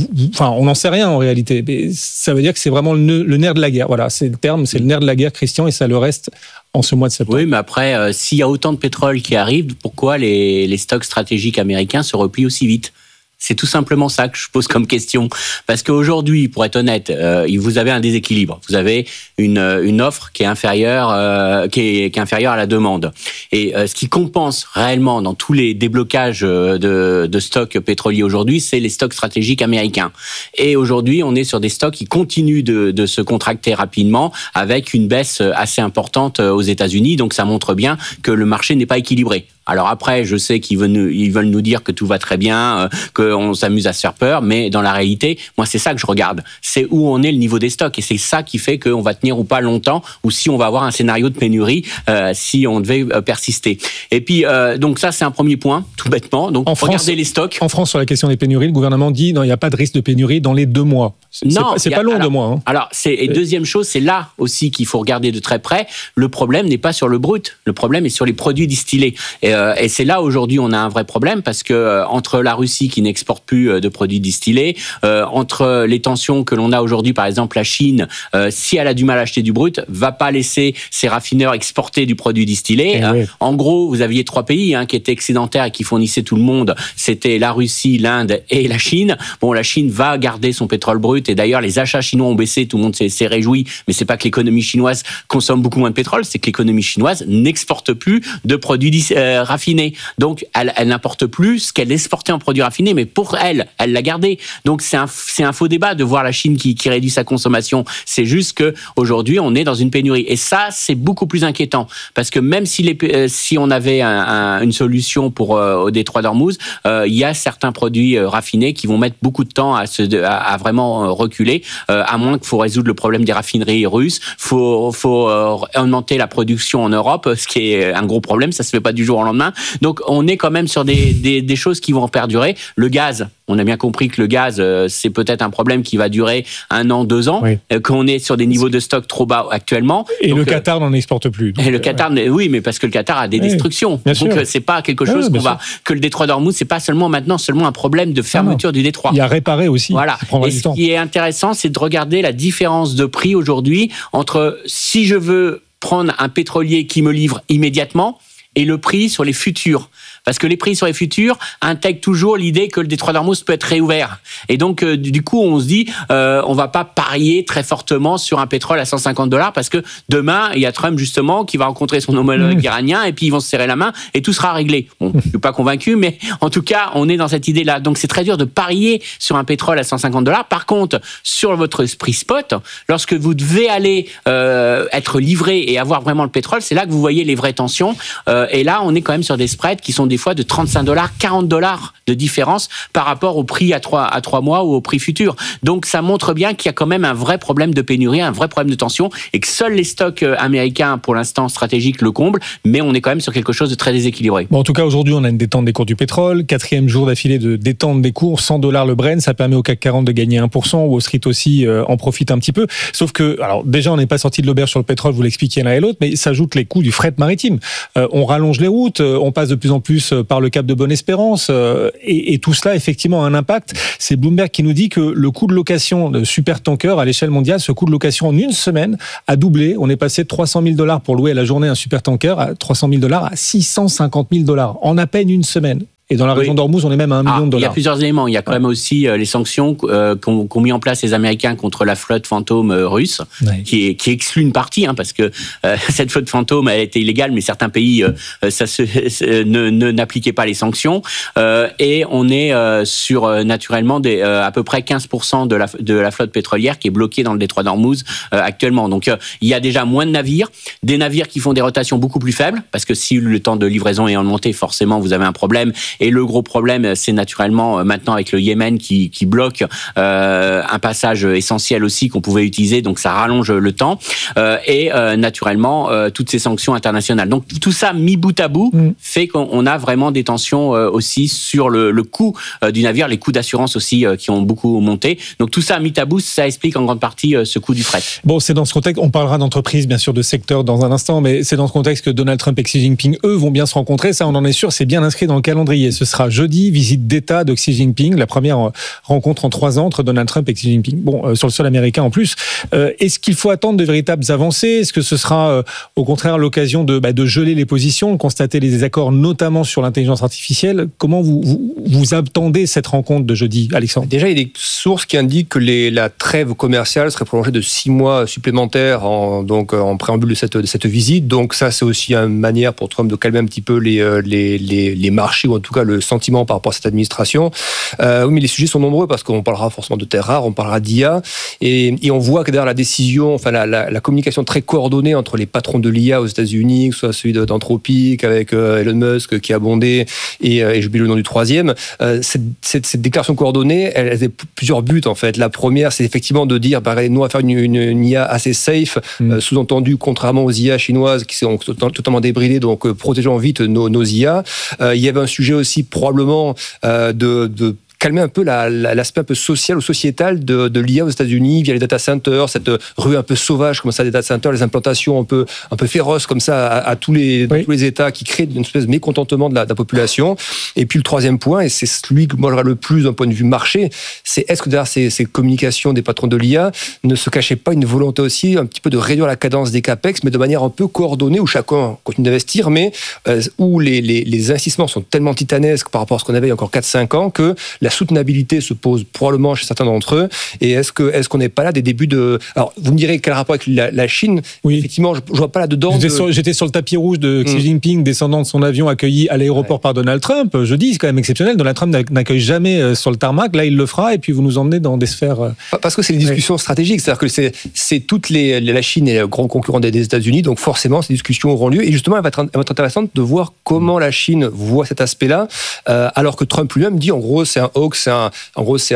On n'en sait rien en réalité, mais ça veut dire que c'est vraiment le nerf de la guerre. Voilà, c'est le terme, c'est le nerf de la guerre, Christian, et ça le reste en ce mois de septembre. Oui, mais après, s'il y a autant de pétrole qui arrive, pourquoi les stocks stratégiques américains se replient aussi vite ? C'est tout simplement ça que je pose comme question. Parce qu'aujourd'hui, pour être honnête, vous avez un déséquilibre. Vous avez une offre qui est inférieure, qui est inférieure à la demande. Et ce qui compense réellement dans tous les déblocages de stocks pétroliers aujourd'hui, c'est les stocks stratégiques américains. Et aujourd'hui, on est sur des stocks qui continuent de se contracter rapidement, avec une baisse assez importante aux États-Unis. Donc ça montre bien que le marché n'est pas équilibré. Alors après, je sais qu'ils veulent nous dire que tout va très bien, qu'on s'amuse à se faire peur, mais dans la réalité, moi, c'est ça que je regarde. C'est où on est le niveau des stocks, et c'est ça qui fait qu'on va tenir ou pas longtemps, ou si on va avoir un scénario de pénurie, si on devait persister. Et puis, donc ça, c'est un premier point, tout bêtement. Donc, regardez les stocks. En France, sur la question des pénuries, le gouvernement dit non, il n'y a pas de risque de pénurie dans les 2 mois. C'est pas long, 2 mois. Hein. Alors, et deuxième chose, c'est là aussi qu'il faut regarder de très près. Le problème n'est pas sur le brut, le problème est sur les produits distillés. Et c'est là aujourd'hui on a un vrai problème, parce que entre la Russie qui n'exporte plus de produits distillés, entre les tensions que l'on a aujourd'hui, par exemple la Chine, si elle a du mal à acheter du brut, va pas laisser ses raffineurs exporter du produit distillé. Oui. En gros, vous aviez 3 pays qui étaient excédentaires et qui fournissaient tout le monde. C'était la Russie, l'Inde et la Chine. Bon, la Chine va garder son pétrole brut, et d'ailleurs les achats chinois ont baissé, tout le monde s'est réjoui, mais c'est pas que l'économie chinoise consomme beaucoup moins de pétrole, c'est que l'économie chinoise n'exporte plus de produits raffinés. Donc, elle n'importe plus ce qu'elle exportait en produits raffinés, mais pour elle l'a gardé. Donc, c'est un faux débat de voir la Chine qui réduit sa consommation. C'est juste que aujourd'hui, on est dans une pénurie. Et ça, c'est beaucoup plus inquiétant. Parce que même si on avait une solution au détroit d'Ormuz, il y a certains produits raffinés qui vont mettre beaucoup de temps à vraiment reculer, à moins qu'il faut résoudre le problème des raffineries russes. Faut augmenter la production en Europe, ce qui est un gros problème. Ça se fait pas du jour au lendemain. Donc, on est quand même sur des choses qui vont perdurer. Le gaz, on a bien compris que le gaz, c'est peut-être un problème qui va durer 1 an, 2 ans, qu'on est sur des niveaux de stock trop bas actuellement. Et donc, le Qatar n'en exporte plus. Donc, et le Qatar, oui, mais parce que le Qatar a des destructions. Donc, c'est pas quelque chose que le détroit d'Ormuz, c'est pas seulement un problème de fermeture du détroit. Il y a réparé aussi. Voilà. Et ce qui est intéressant, c'est de regarder la différence de prix aujourd'hui entre si je veux prendre un pétrolier qui me livre immédiatement et le prix sur les futurs. Parce que les prix sur les futurs intègrent toujours l'idée que le détroit d'Ormuz peut être réouvert. Et donc, du coup, on se dit, on va pas parier très fortement sur un pétrole à $150 parce que demain, il y a Trump, justement, qui va rencontrer son homologue iranien et puis ils vont se serrer la main et tout sera réglé. Bon, je suis pas convaincu, mais en tout cas, on est dans cette idée-là. Donc, c'est très dur de parier sur un pétrole à $150. Par contre, sur votre prix spot, lorsque vous devez aller être livré et avoir vraiment le pétrole, c'est là que vous voyez les vraies tensions. Et là, on est quand même sur des spreads qui sont des des fois de $35, $40 de différence par rapport au prix à 3 mois ou au prix futur. Donc ça montre bien qu'il y a quand même un vrai problème de pénurie, un vrai problème de tension, et que seuls les stocks américains, pour l'instant stratégiques, le comblent, mais on est quand même sur quelque chose de très déséquilibré. Bon, en tout cas, aujourd'hui, on a une détente des cours du pétrole, 4e jour d'affilée de détente des cours, $100 le Brent, ça permet au CAC 40 de gagner 1%, Wall Street aussi en profite un petit peu, sauf que, alors déjà, on n'est pas sorti de l'auberge sur le pétrole, vous l'expliquiez l'un et l'autre, mais s'ajoutent les coûts du fret maritime. On rallonge les routes, on passe de plus en plus par le cap de Bonne-Espérance, et tout cela, effectivement, a un impact. C'est Bloomberg qui nous dit que le coût de location de supertankers à l'échelle mondiale, ce coût de location en une semaine a doublé. On est passé de $300 000 pour louer à la journée un supertanker à $300 000 à $650 000 en à peine une semaine. Et dans la région d'Ormuz, on est même à $1 million. Il y a plusieurs éléments. Il y a quand même aussi les sanctions qu'ont mis en place les Américains contre la flotte fantôme russe, qui exclut une partie, parce que cette flotte fantôme a été illégale, mais certains pays n'appliquaient pas les sanctions. Et on est sur naturellement à peu près 15% de la flotte pétrolière qui est bloquée dans le détroit d'Ormuz actuellement. Donc il y a déjà moins de navires, des navires qui font des rotations beaucoup plus faibles, parce que si le temps de livraison est en montée, forcément vous avez un problème. Et le gros problème, c'est naturellement maintenant avec le Yémen qui bloque un passage essentiel aussi qu'on pouvait utiliser, donc ça rallonge le temps. Et naturellement, toutes ces sanctions internationales. Donc tout ça mis bout à bout fait qu'on a vraiment des tensions aussi sur le coût du navire, les coûts d'assurance aussi qui ont beaucoup monté. Donc tout ça mis à bout, ça explique en grande partie ce coût du fret. Bon, c'est dans ce contexte, on parlera d'entreprise, bien sûr, de secteur dans un instant, mais c'est dans ce contexte que Donald Trump et Xi Jinping, eux, vont bien se rencontrer. Ça, on en est sûr, c'est bien inscrit dans le calendrier. Ce sera jeudi, visite d'État de Xi Jinping, la première rencontre en 3 ans entre Donald Trump et Xi Jinping. Bon, sur le sol américain en plus. Est-ce qu'il faut attendre de véritables avancées ? Est-ce que ce sera au contraire l'occasion de geler les positions, de constater les désaccords, notamment sur l'intelligence artificielle ? Comment vous attendez cette rencontre de jeudi, Alexandre ? Déjà, il y a des sources qui indiquent que la trêve commerciale serait prolongée de 6 mois supplémentaires en préambule de cette visite. Donc ça, c'est aussi une manière pour Trump de calmer un petit peu les marchés, ou en tout cas le sentiment par rapport à cette administration. Oui, mais les sujets sont nombreux, parce qu'on parlera forcément de terres rares, on parlera d'IA, et on voit que derrière la décision, enfin la communication très coordonnée entre les patrons de l'IA aux États-Unis, que ce soit celui d'Anthropic avec Elon Musk qui a bondé, et j'oublie le nom du troisième, cette déclaration coordonnée, elle a plusieurs buts en fait. La première, c'est effectivement de dire, nous on va faire une IA assez safe, sous-entendu contrairement aux IA chinoises qui sont totalement débridées, donc protégeons vite nos IA. Il y avait un sujet aussi probablement de calmer un peu l'aspect un peu social ou sociétal de l'IA aux États-Unis via les data centers, cette rue un peu sauvage comme ça des data centers, les implantations un peu féroces comme ça à tous les États, qui créent une espèce de mécontentement de la population. Et puis le troisième point, et c'est celui que moi je regarde le plus d'un point de vue marché, c'est est-ce que derrière ces communications des patrons de l'IA ne se cachait pas une volonté aussi un petit peu de réduire la cadence des capex, mais de manière un peu coordonnée, où chacun continue d'investir, mais où les investissements sont tellement titanesques par rapport à ce qu'on avait il y a encore 4-5 ans que la soutenabilité se pose probablement chez certains d'entre eux. Et est-ce qu'on n'est pas là des débuts de... Alors, vous me direz quel rapport avec la Chine ? Oui. Effectivement, je ne vois pas là-dedans. J'étais sur le tapis rouge de Xi Jinping, descendant de son avion accueilli à l'aéroport par Donald Trump. Jeudi, c'est quand même exceptionnel. Donald Trump n'accueille jamais sur le tarmac. Là, il le fera, et puis vous nous emmenez dans des sphères... Parce que c'est les discussions stratégiques. C'est-à-dire que c'est toute la Chine est le grand concurrent des États-Unis, donc forcément, ces discussions auront lieu. Et justement, elle va être intéressante de voir comment la Chine voit cet aspect-là, alors que Trump lui-même dit, en gros, c'est un hoax, c'est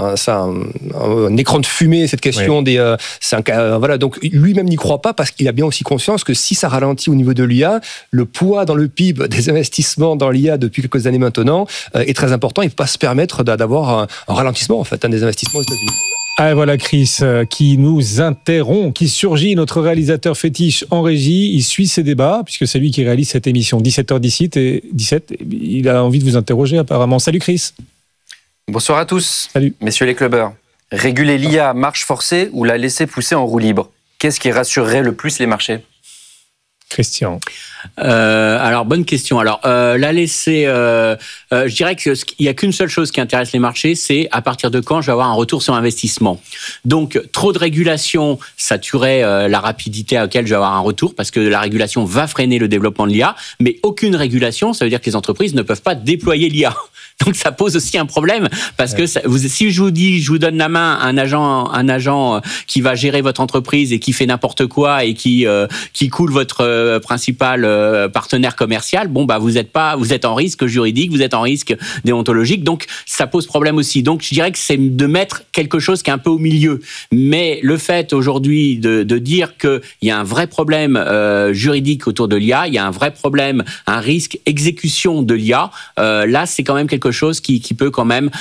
un écran de fumée, cette question des... voilà, donc lui-même n'y croit pas, parce qu'il a bien aussi conscience que si ça ralentit au niveau de l'IA, le poids dans le PIB des investissements dans l'IA depuis quelques années maintenant est très important. Il ne peut pas se permettre d'avoir un ralentissement en fait, des investissements aux États-Unis. Ah, voilà Chris qui nous interrompt, qui surgit, notre réalisateur fétiche en régie. Il suit ces débats, puisque c'est lui qui réalise cette émission. 17h17 et 17, il a envie de vous interroger apparemment. Salut Chris. Bonsoir à tous. Salut. Messieurs les clubbers, réguler l'IA à marche forcée ou la laisser pousser en roue libre ? Qu'est-ce qui rassurerait le plus les marchés ? Christian. Alors, bonne question. Alors, la laisser... je dirais qu'il n'y a qu'une seule chose qui intéresse les marchés, c'est à partir de quand je vais avoir un retour sur investissement. Donc, trop de régulation, ça tuerait la rapidité à laquelle je vais avoir un retour, parce que la régulation va freiner le développement de l'IA, mais aucune régulation, ça veut dire que les entreprises ne peuvent pas déployer l'IA. Donc ça pose aussi un problème parce que si je vous donne la main à un agent qui va gérer votre entreprise et qui fait n'importe quoi et qui coule votre principal partenaire commercial, vous êtes en risque juridique, vous êtes en risque déontologique, donc ça pose problème aussi. Donc je dirais que c'est de mettre quelque chose qui est un peu au milieu. Mais le fait aujourd'hui de dire qu'il y a un vrai problème juridique autour de l'IA, il y a un vrai problème, un risque exécution de l'IA, là c'est quand même quelque chose qui peut quand même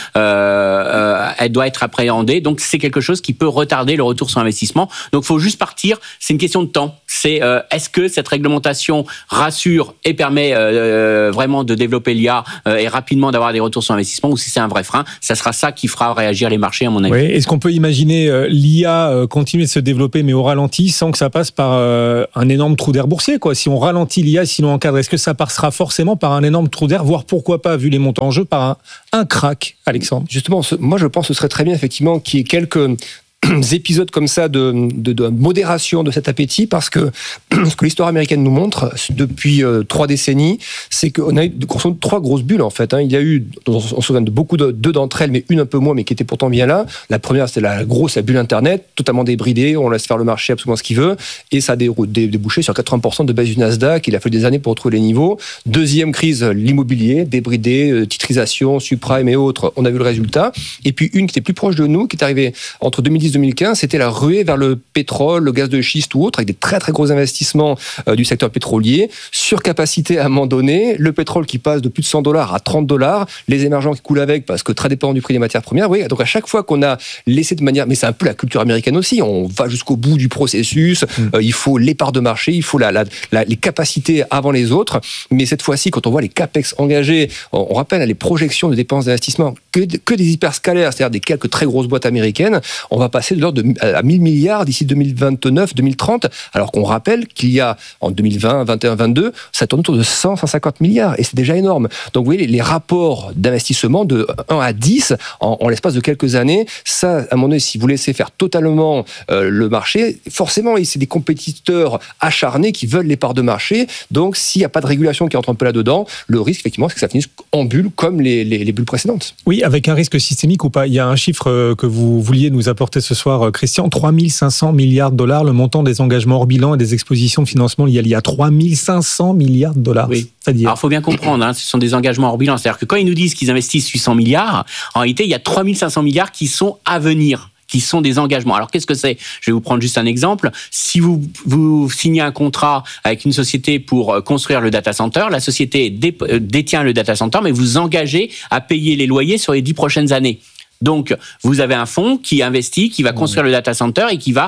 elle doit être appréhendée. Donc c'est quelque chose qui peut retarder le retour sur investissement. Donc il faut juste partir, c'est une question de temps. C'est est-ce que cette réglementation rassure et permet vraiment de développer l'IA et rapidement d'avoir des retours sur investissement, ou si c'est un vrai frein, ça sera ça qui fera réagir les marchés à mon avis. Oui. Est-ce qu'on peut imaginer l'IA continuer de se développer mais au ralenti sans que ça passe par un énorme trou d'air boursier, quoi? Si on ralentit l'IA, si l'on encadre, est-ce que ça passera forcément par un énorme trou d'air, voire pourquoi pas, vu les montants en jeu, par un crack, Alexandre? Justement, moi je pense que ce serait très bien effectivement qu'il y ait quelques épisodes comme ça de modération de cet appétit, parce que ce que l'histoire américaine nous montre depuis 3 décennies, c'est qu'on a eu 3 grosses bulles en fait. Il y a eu, on se souvient de beaucoup deux d'entre elles, mais une un peu moins, mais qui était pourtant bien là. La première, c'était la bulle Internet, totalement débridée, on laisse faire le marché absolument ce qu'il veut, et ça a débouché sur 80% de baisse du Nasdaq. Il a fallu des années pour retrouver les niveaux. Deuxième crise, l'immobilier, débridé, titrisation, subprime et autres. On a vu le résultat. Et puis une qui était plus proche de nous, qui est arrivée entre 2010-2015, c'était la ruée vers le pétrole, le gaz de schiste ou autre, avec des très très gros investissements du secteur pétrolier, surcapacité à un moment donné, le pétrole qui passe de plus de $100 à $30, les émergents qui coulent avec parce que très dépendant du prix des matières premières. Oui, donc à chaque fois qu'on a laissé de manière, mais c'est un peu la culture américaine aussi, on va jusqu'au bout du processus, il faut les parts de marché, il faut les capacités avant les autres, mais cette fois-ci, quand on voit les capex engagés, on rappelle les projections de dépenses d'investissement que des hyperscalaires, c'est-à-dire des quelques très grosses boîtes américaines, on va passer de l'ordre à 1000 milliards d'ici 2029-2030, alors qu'on rappelle qu'il y a en 2020, 2021, 2022, ça tourne autour de 150 milliards, et c'est déjà énorme. Donc vous voyez, les rapports d'investissement de 1 à 10 en l'espace de quelques années, ça, à un moment donné, si vous laissez faire totalement le marché, forcément, c'est des compétiteurs acharnés qui veulent les parts de marché, donc s'il n'y a pas de régulation qui entre un peu là-dedans, le risque, effectivement, c'est que ça finisse en bulle comme les bulles précédentes. Oui, avec un risque systémique ou pas. Il y a un chiffre que vous vouliez nous apporter ce soir, Christian, 3 500 milliards de dollars, le montant des engagements hors bilan et des expositions de financement liées à l'IA. 3 500 milliards de dollars. Oui. Alors, il faut bien comprendre, ce sont des engagements hors bilan. C'est-à-dire que quand ils nous disent qu'ils investissent 800 milliards, en réalité, il y a 3 500 milliards qui sont à venir, qui sont des engagements. Alors, qu'est-ce que c'est? Je vais vous prendre juste un exemple. Si vous signez un contrat avec une société pour construire le data center, la société détient le data center, mais vous engagez à payer les loyers sur les 10 prochaines années. Donc, vous avez un fonds qui investit, qui va construire le data center et qui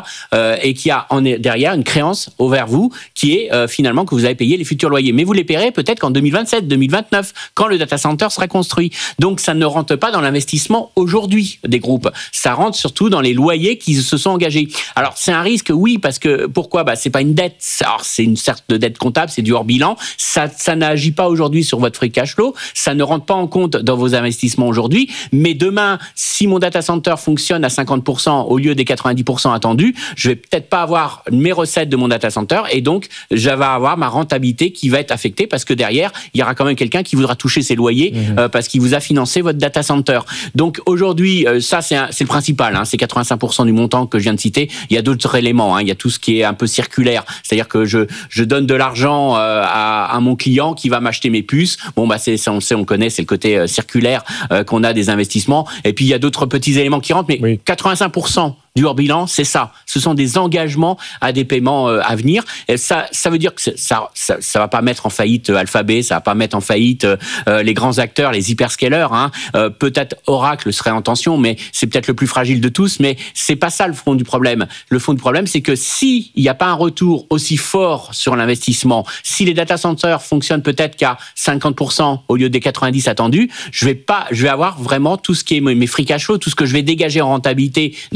a derrière une créance envers vous qui est finalement que vous avez payé les futurs loyers. Mais vous les paierez peut-être qu'en 2027, 2029, quand le data center sera construit. Donc, ça ne rentre pas dans l'investissement aujourd'hui des groupes. Ça rentre surtout dans les loyers qui se sont engagés. Alors, c'est un risque, oui, parce que pourquoi? C'est pas une dette. Alors, c'est une sorte de dette comptable, c'est du hors bilan. Ça n'agit pas aujourd'hui sur votre free cash flow. Ça ne rentre pas en compte dans vos investissements aujourd'hui. Mais demain, si mon data center fonctionne à 50% au lieu des 90% attendus, je vais peut-être pas avoir mes recettes de mon data center et donc je vais avoir ma rentabilité qui va être affectée parce que derrière, il y aura quand même quelqu'un qui voudra toucher ses loyers parce qu'il vous a financé votre data center. Donc aujourd'hui, ça c'est le principal, c'est 85% du montant que je viens de citer. Il y a d'autres éléments, il y a tout ce qui est un peu circulaire, c'est-à-dire que je donne de l'argent à mon client qui va m'acheter mes puces. Bon on connaît, c'est le côté circulaire qu'on a des investissements. Et puis il y a d'autres petits éléments qui rentrent, mais 85% du hors bilan, c'est ça. Ce sont des engagements à des paiements à venir. Et ça veut dire que ça va pas mettre en faillite Alphabet, ça va pas mettre en faillite les grands acteurs, les hyperscalers. Peut-être Oracle serait en tension, mais c'est peut-être le plus fragile de tous. Mais c'est pas ça le fond du problème. Le fond du problème, c'est que s'il n'y a pas un retour aussi fort sur l'investissement, si les data centers fonctionnent peut-être qu'à 50% au lieu des 90 attendus, je vais avoir vraiment tout ce qui est mes free cash flow, tout ce que je vais dégager en rentabilité dans mes autres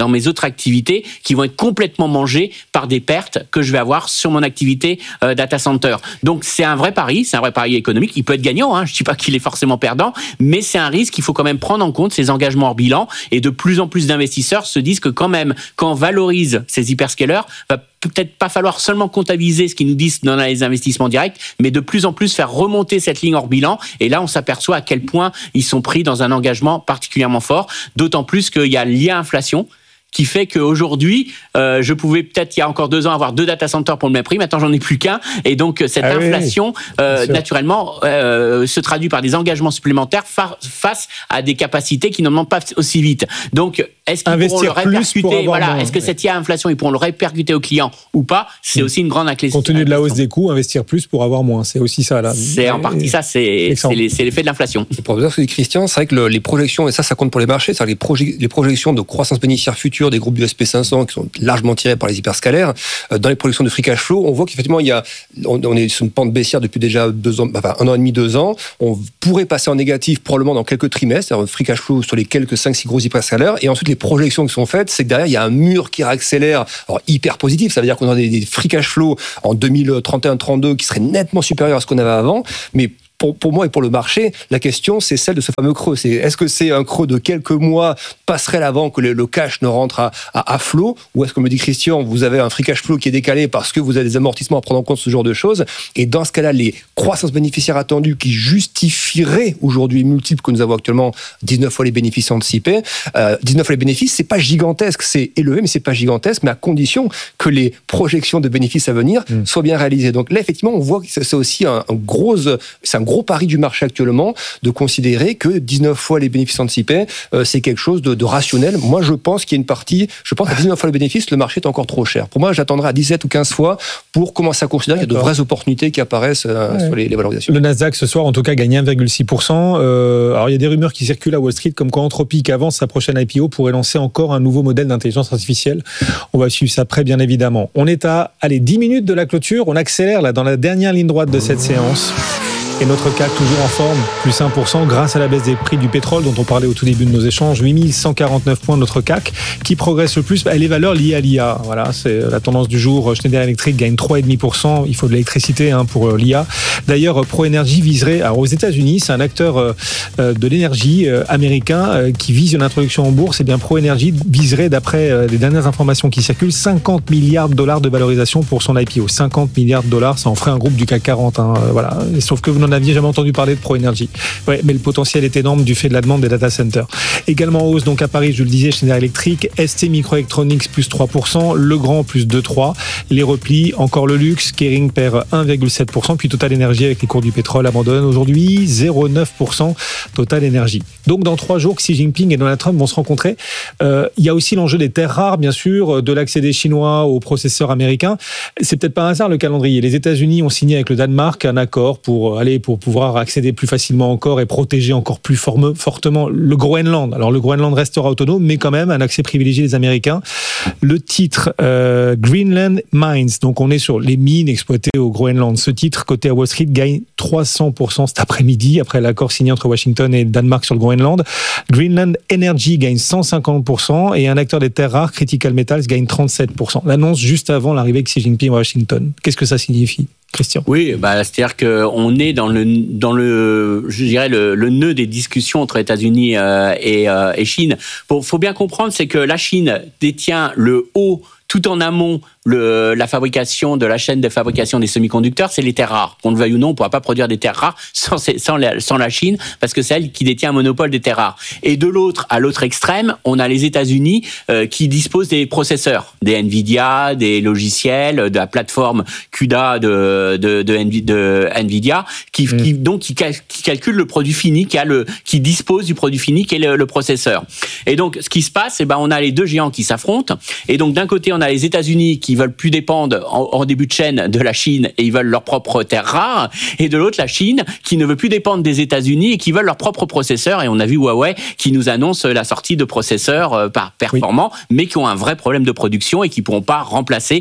activités qui vont être complètement mangées par des pertes que je vais avoir sur mon activité data center. Donc c'est un vrai pari économique. Il peut être gagnant, je ne dis pas qu'il est forcément perdant, mais c'est un risque qu'il faut quand même prendre en compte, ces engagements hors bilan, et de plus en plus d'investisseurs se disent que quand même, quand on valorise ces hyperscalers, va peut-être pas falloir seulement comptabiliser ce qu'ils nous disent dans les investissements directs, mais de plus en plus faire remonter cette ligne hors bilan. Et là, on s'aperçoit à quel point ils sont pris dans un engagement particulièrement fort, d'autant plus qu'il y a l'IA inflation, qui fait qu'aujourd'hui, je pouvais peut-être il y a encore 2 ans avoir 2 data centers pour le même prix, maintenant j'en ai plus qu'un, et donc cette inflation, naturellement, se traduit par des engagements supplémentaires face à des capacités qui n'en demandent pas aussi vite. Donc, est-ce qu'ils pourront le répercuter, est-ce que cette IA inflation, ils pourront le répercuter aux clients ou pas? C'est aussi une grande question. Compte tenu de la hausse des coûts, investir plus pour avoir moins, c'est aussi ça là. C'est en partie ça, c'est l'effet de l'inflation. Pour dire ce que dit Christian, c'est vrai que les projections, et ça compte pour les marchés, c'est les projections de croissance bénéficiaire future des groupes du SP500 qui sont largement tirés par les hyperscalaires. Dans les projections de free cash flow, on voit qu'effectivement on est sur une pente baissière depuis déjà 2 ans, 1 an et demi, 2 ans. On pourrait passer en négatif probablement dans quelques trimestres, c'est-à-dire free cash flow sur les quelques 5-6 gros hyperscalaires. Et ensuite les projections qui sont faites, c'est que derrière il y a un mur qui réaccélère, alors hyper positif. Ça veut dire qu'on a des free cash flow en 2031-32 qui seraient nettement supérieurs à ce qu'on avait avant, mais pour moi et pour le marché, la question, c'est celle de ce fameux creux. Est-ce que c'est un creux de quelques mois passerelle avant que le cash ne rentre à flot, ou est-ce que, me dit Christian, vous avez un free cash flow qui est décalé parce que vous avez des amortissements à prendre en compte, ce genre de choses, et dans ce cas-là, les croissances bénéficiaires attendues qui justifieraient aujourd'hui les multiples que nous avons actuellement, 19 fois les bénéfices anticipés, 19 fois les bénéfices, c'est pas gigantesque, c'est élevé, mais c'est pas gigantesque, mais à condition que les projections de bénéfices à venir soient bien réalisées. Donc là, effectivement, on voit que c'est aussi un gros pari du marché actuellement de considérer que 19 fois les bénéfices anticipés, c'est quelque chose de rationnel. Moi, je pense qu'il y a une partie, à 19 fois les bénéfices, le marché est encore trop cher. Pour moi, j'attendrai à 17 ou 15 fois pour commencer à considérer qu'il y a de vraies opportunités qui apparaissent sur les valorisations. Le Nasdaq, ce soir, en tout cas, gagne 1,6%. Alors, il y a des rumeurs qui circulent à Wall Street comme quoi Anthropic, avant sa prochaine IPO, pourrait lancer encore un nouveau modèle d'intelligence artificielle. On va suivre ça près, bien évidemment. On est à 10 minutes de la clôture. On accélère là dans la dernière ligne droite de cette séance. Et notre CAC toujours en forme, plus 1% grâce à la baisse des prix du pétrole dont on parlait au tout début de nos échanges. 8149 points notre CAC qui progresse le plus. Les valeurs liées à l'IA, voilà, c'est la tendance du jour. Schneider Electric gagne 3,5%. Il faut de l'électricité pour l'IA. D'ailleurs, ProEnergy viserait, alors aux États-Unis, c'est un acteur de l'énergie américain qui vise une introduction en bourse. Et bien ProEnergy viserait, d'après les dernières informations qui circulent, 50 milliards de dollars de valorisation pour son IPO. 50 milliards de dollars, ça en ferait un groupe du CAC 40. Voilà. Sauf que vous n'en aviez jamais entendu parler de ProEnergy. Ouais, mais le potentiel est énorme du fait de la demande des data centers. Également en hausse, donc à Paris, je le disais, Schneider Electric, ST Microelectronics plus 3%, Legrand plus 2,3%, les replis, encore le luxe, Kering perd 1,7%, puis Total Energy avec les cours du pétrole abandonne aujourd'hui 0,9% Total Energy. Donc dans 3 jours, Xi Jinping et Donald Trump vont se rencontrer. Il y a aussi l'enjeu des terres rares, bien sûr, de l'accès des Chinois aux processeurs américains. C'est peut-être pas un hasard le calendrier. Les États-Unis ont signé avec le Danemark un accord pour pouvoir accéder plus facilement encore et protéger encore plus fortement le Groenland. Alors le Groenland restera autonome, mais quand même un accès privilégié des Américains. Le titre Greenland Mines, donc on est sur les mines exploitées au Groenland. Ce titre, coté à Wall Street, gagne 300% cet après-midi, après l'accord signé entre Washington et le Danemark sur le Groenland. Greenland Energy gagne 150% et un acteur des terres rares, Critical Metals, gagne 37%. L'annonce juste avant l'arrivée de Xi Jinping à Washington. Qu'est-ce que ça signifie, Christian? Oui, c'est-à-dire qu'on est dans le nœud des discussions entre États-Unis et Chine. Faut bien comprendre, c'est que la Chine détient le haut tout en amont la fabrication de la chaîne de fabrication des semi-conducteurs, c'est les terres rares. Qu'on le veuille ou non, on ne pourra pas produire des terres rares sans la Chine, parce que c'est elle qui détient un monopole des terres rares. Et de l'autre, à l'autre extrême, on a les États-Unis qui disposent des processeurs, des Nvidia, des logiciels, de la plateforme CUDA de Nvidia, qui calcule le produit fini, qui dispose du produit fini qui est le processeur. Et donc, ce qui se passe, on a les deux géants qui s'affrontent. Et donc, d'un côté, on a les États-Unis qui veulent plus dépendre en début de chaîne de la Chine et ils veulent leurs propres terres rares, et de l'autre la Chine qui ne veut plus dépendre des États-Unis et qui veulent leurs propres processeurs. Et on a vu Huawei qui nous annonce la sortie de processeurs performants, mais qui ont un vrai problème de production et qui pourront pas remplacer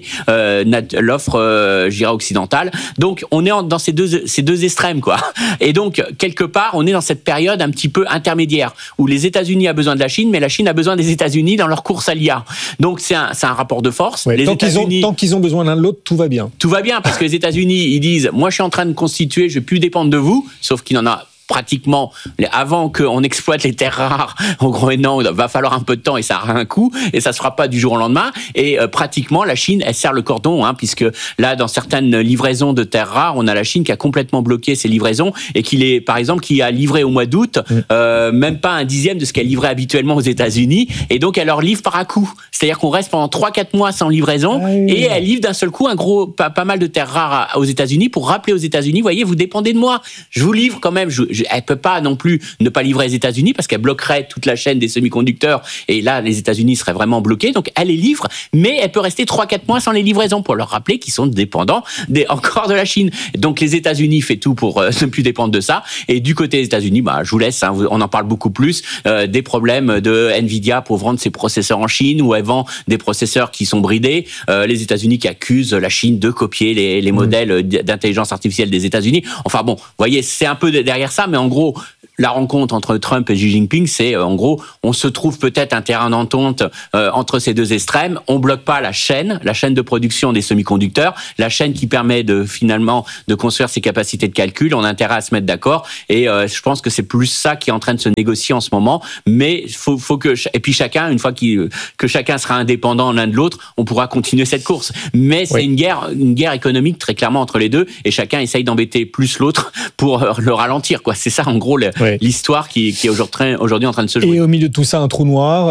l'offre occidentale. Donc on est dans ces deux extrêmes, quoi. Et donc quelque part on est dans cette période un petit peu intermédiaire où les États-Unis a besoin de la Chine, mais la Chine a besoin des États-Unis dans leur course à l'IA. Donc c'est un rapport de force. Ouais, tant qu'ils ont besoin l'un de l'autre, tout va bien. Tout va bien parce que les États-Unis ils disent moi je suis en train de constituer, je vais plus dépendre de vous, sauf qu'il en a pratiquement, avant qu'on exploite les terres rares au Groenland, va falloir un peu de temps et ça a un coût et ça se fera pas du jour au lendemain. Et pratiquement, la Chine, elle serre le cordon, puisque là, dans certaines livraisons de terres rares, on a la Chine qui a complètement bloqué ses livraisons et par exemple, qui a livré au mois d'août même pas un dixième de ce qu'elle livrait habituellement aux États-Unis, et donc elle leur livre par à coup. C'est-à-dire qu'on reste pendant 3-4 mois sans livraison et elle livre d'un seul coup pas mal de terres rares aux États-Unis pour rappeler aux États-Unis, voyez, vous dépendez de moi, je vous livre quand même. Elle peut pas non plus ne pas livrer les États-Unis parce qu'elle bloquerait toute la chaîne des semi-conducteurs et là les États-Unis seraient vraiment bloqués. Donc elle les livre, mais elle peut rester 3-4 mois sans les livraisons pour leur rappeler qu'ils sont dépendants encore de la Chine. Donc les États-Unis fait tout pour ne plus dépendre de ça. Et du côté des États-Unis, je vous laisse, on en parle beaucoup plus des problèmes de Nvidia pour vendre ses processeurs en Chine, où elle vend des processeurs qui sont bridés. Les États-Unis qui accusent la Chine de copier les modèles d'intelligence artificielle des États-Unis. Enfin bon, vous voyez, c'est un peu derrière ça, mais en gros, la rencontre entre Trump et Xi Jinping, c'est en gros, on se trouve peut-être un terrain d'entente entre ces deux extrêmes. On bloque pas la chaîne de production des semi-conducteurs, la chaîne qui permet finalement de construire ses capacités de calcul. On a intérêt à se mettre d'accord. Et je pense que c'est plus ça qui est en train de se négocier en ce moment. Mais faut que et puis chacun, une fois que chacun sera indépendant l'un de l'autre, on pourra continuer cette course. Mais c'est une guerre économique très clairement entre les deux, et chacun essaye d'embêter plus l'autre pour le ralentir, quoi. C'est ça en gros l'histoire qui est aujourd'hui en train de se jouer. Et au milieu de tout ça, un trou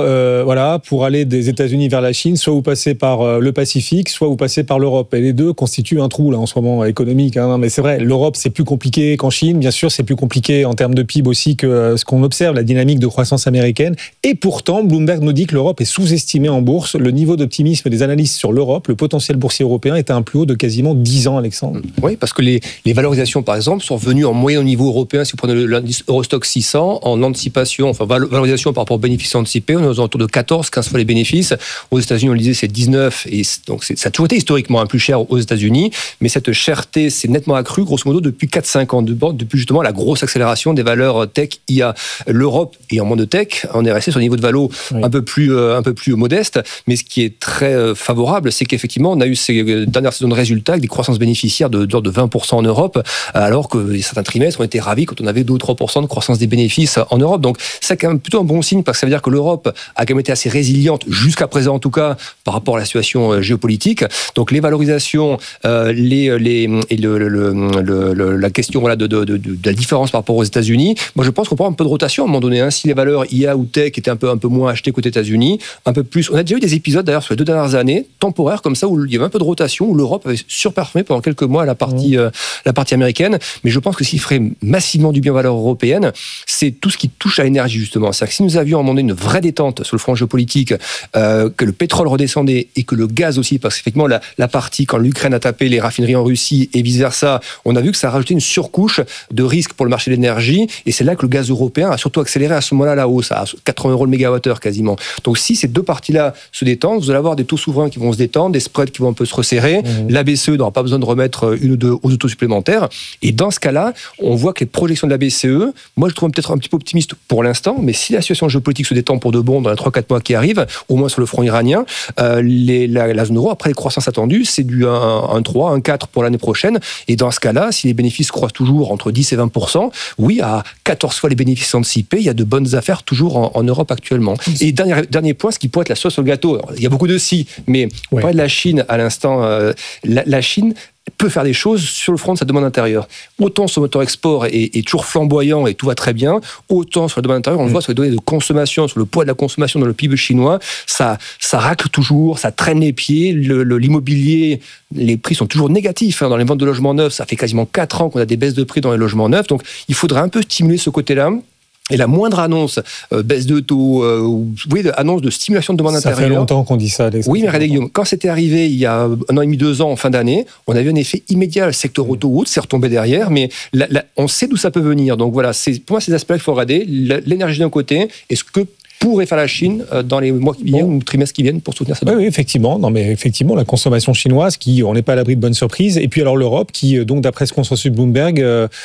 noir, pour aller des États-Unis vers la Chine, soit vous passez par le Pacifique, soit vous passez par l'Europe. Et les deux constituent un trou là en ce moment économique. Mais c'est vrai, l'Europe c'est plus compliqué qu'en Chine. Bien sûr, c'est plus compliqué en termes de PIB aussi que ce qu'on observe, la dynamique de croissance américaine. Et pourtant, Bloomberg nous dit que l'Europe est sous-estimée en bourse. Le niveau d'optimisme des analystes sur l'Europe, le potentiel boursier européen est à un plus haut de quasiment 10 ans, Alexandre. Oui, parce que les valorisations, par exemple, sont revenues en moyenne au niveau européen. Si vous prenez l'indice Eurostock 600, en anticipation, valorisation par rapport aux bénéfices anticipés, on est aux alentours de 14-15 fois les bénéfices. Aux États-Unis, on le disait, c'est 19, et donc ça a toujours été historiquement plus cher aux États-Unis, mais cette cherté s'est nettement accrue, grosso modo, depuis 4-5 ans, depuis justement la grosse accélération des valeurs tech IA. L'Europe, et en moins de tech, on est resté sur un niveau de valo un peu plus modeste, mais ce qui est très favorable, c'est qu'effectivement, on a eu ces dernières saisons de résultats avec des croissances bénéficiaires de 20% en Europe, alors que certains trimestres ont été ravis quand on avait 2 ou 3% de croissance des bénéfices en Europe. Donc c'est quand même plutôt un bon signe, parce que ça veut dire que l'Europe a quand même été assez résiliente, jusqu'à présent en tout cas, par rapport à la situation géopolitique. Donc les valorisations, la question de la différence par rapport aux États-Unis, moi je pense qu'on prend un peu de rotation à un moment donné. Si les valeurs IA ou tech étaient un peu moins achetées côté États-Unis, un peu plus. On a déjà eu des épisodes d'ailleurs sur les 2 dernières années, temporaires comme ça, où il y avait un peu de rotation, où l'Europe avait surperformé pendant quelques mois la partie américaine. Mais je pense que s'il ferait massivement du bien aux valeurs européennes, c'est tout ce qui touche à l'énergie, justement. C'est-à-dire que si nous avions à un moment donné une vraie détente sur le front géopolitique, que le pétrole redescendait et que le gaz aussi, parce qu'effectivement, la partie, quand l'Ukraine a tapé les raffineries en Russie et vice-versa, on a vu que ça a rajouté une surcouche de risque pour le marché de l'énergie, et c'est là que le gaz européen a surtout accéléré à ce moment-là la hausse, à 80 € le mégawattheure quasiment. Donc si ces deux parties-là se détendent, vous allez avoir des taux souverains qui vont se détendre, des spreads qui vont un peu se resserrer, la BCE n'aura pas besoin de remettre une ou deux hausses de taux supplémentaires, et dans ce cas-là, on voit que les projections de la BCE, moi je trouve peut-être un petit peu optimiste pour l'instant, mais si la situation géopolitique se détend pour de bon dans les 3-4 mois qui arrivent, au moins sur le front iranien, la zone euro, après les croissances attendues, c'est du 1,3, 1,4 pour l'année prochaine, et dans ce cas-là, si les bénéfices croissent toujours entre 10 et 20%, oui, à 14 fois les bénéfices anticipés, il y a de bonnes affaires toujours en Europe actuellement. Et dernier point, ce qui pourrait être la sauce au gâteau, alors, il y a beaucoup de si, mais on parlait de la Chine à l'instant, la Chine peut faire des choses sur le front de sa demande intérieure. Autant son moteur export est toujours flamboyant et tout va très bien, autant sur la demande intérieure, on le voit sur les données de consommation, sur le poids de la consommation dans le PIB chinois, ça racle toujours, ça traîne les pieds, l'immobilier, les prix sont toujours négatifs dans les ventes de logements neufs, ça fait quasiment 4 ans qu'on a des baisses de prix dans les logements neufs, donc il faudrait un peu stimuler ce côté-là. Et la moindre annonce, baisse de taux, annonce de stimulation de demande intérieure. Ça fait longtemps qu'on dit ça. Oui, mais regardez, Guillaume, quand c'était arrivé il y a 1 an et demi, 2 ans, en fin d'année, on a vu un effet immédiat. Le secteur auto-route s'est retombé derrière, mais on sait d'où ça peut venir. Donc voilà, pour moi, ces aspects qu'il faut regarder. L'énergie d'un côté, et ce que pourrait faire la Chine dans les mois qui viennent ou trimestres qui viennent pour soutenir cette demande. Oui, effectivement. Non, mais effectivement, la consommation chinoise, on n'est pas à l'abri de bonnes surprises. Et puis alors l'Europe, qui, donc d'après ce consensus Bloomberg,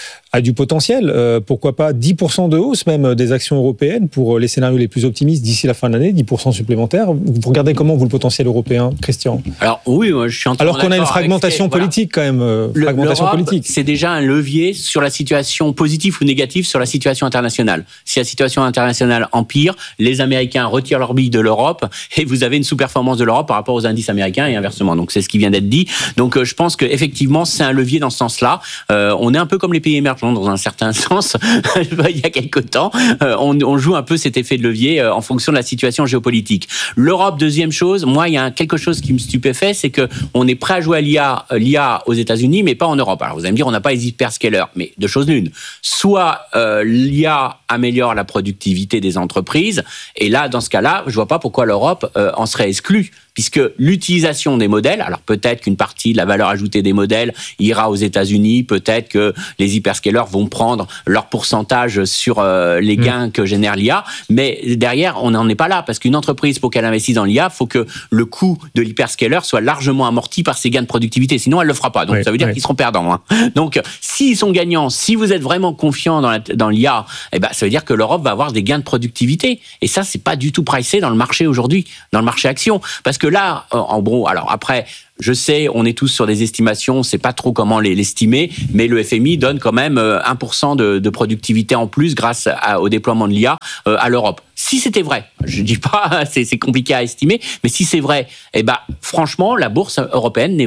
a du potentiel. Pourquoi pas 10% de hausse même des actions européennes pour les scénarios les plus optimistes d'ici la fin de l'année, 10% supplémentaires. Vous regardez comment, vous, le potentiel européen, Christian? Alors oui, moi, je suis entièrement alors qu'on a une fragmentation politique quand même. Fragmentation politique. C'est déjà un levier sur la situation positive ou négative sur la situation internationale. Si la situation internationale empire, les Américains retirent leur bille de l'Europe et vous avez une sous-performance de l'Europe par rapport aux indices américains et inversement. Donc c'est ce qui vient d'être dit. Donc je pense qu'effectivement c'est un levier dans ce sens-là. On est un peu comme les pays émergents dans un certain sens. Il y a quelque temps, on joue un peu cet effet de levier en fonction de la situation géopolitique. L'Europe, deuxième chose, moi il y a quelque chose qui me stupéfait, c'est que on est prêt à jouer à l'IA aux États-Unis, mais pas en Europe. Alors vous allez me dire, on n'a pas les hyperscalers, mais deux choses l'une. Soit l'IA améliore la productivité des entreprises, et là, dans ce cas-là, je vois pas pourquoi l'Europe en serait exclue, puisque l'utilisation des modèles, alors peut-être qu'une partie de la valeur ajoutée des modèles ira aux États-Unis, peut-être que les hyperscalers vont prendre leur pourcentage sur les gains que génère l'IA, mais derrière, on n'en est pas là, parce qu'une entreprise, pour qu'elle investisse dans l'IA, il faut que le coût de l'hyperscaler soit largement amorti par ses gains de productivité, sinon elle le fera pas. Donc ça veut dire qu'ils seront perdants. Hein. Donc s'ils sont gagnants, si vous êtes vraiment confiant dans l'IA, eh ben, ça veut dire que l'Europe va avoir des gains de productivité. Et ça, c'est pas du tout pricé dans le marché aujourd'hui, dans le marché action. Parce que là, en gros, alors après, je sais, on est tous sur des estimations, on ne sait pas trop comment l'estimer, mais le FMI donne quand même 1% de productivité en plus grâce au déploiement de l'IA à l'Europe. Si c'était vrai, je ne dis pas, c'est compliqué à estimer, mais si c'est vrai, eh ben, franchement, la bourse européenne n'est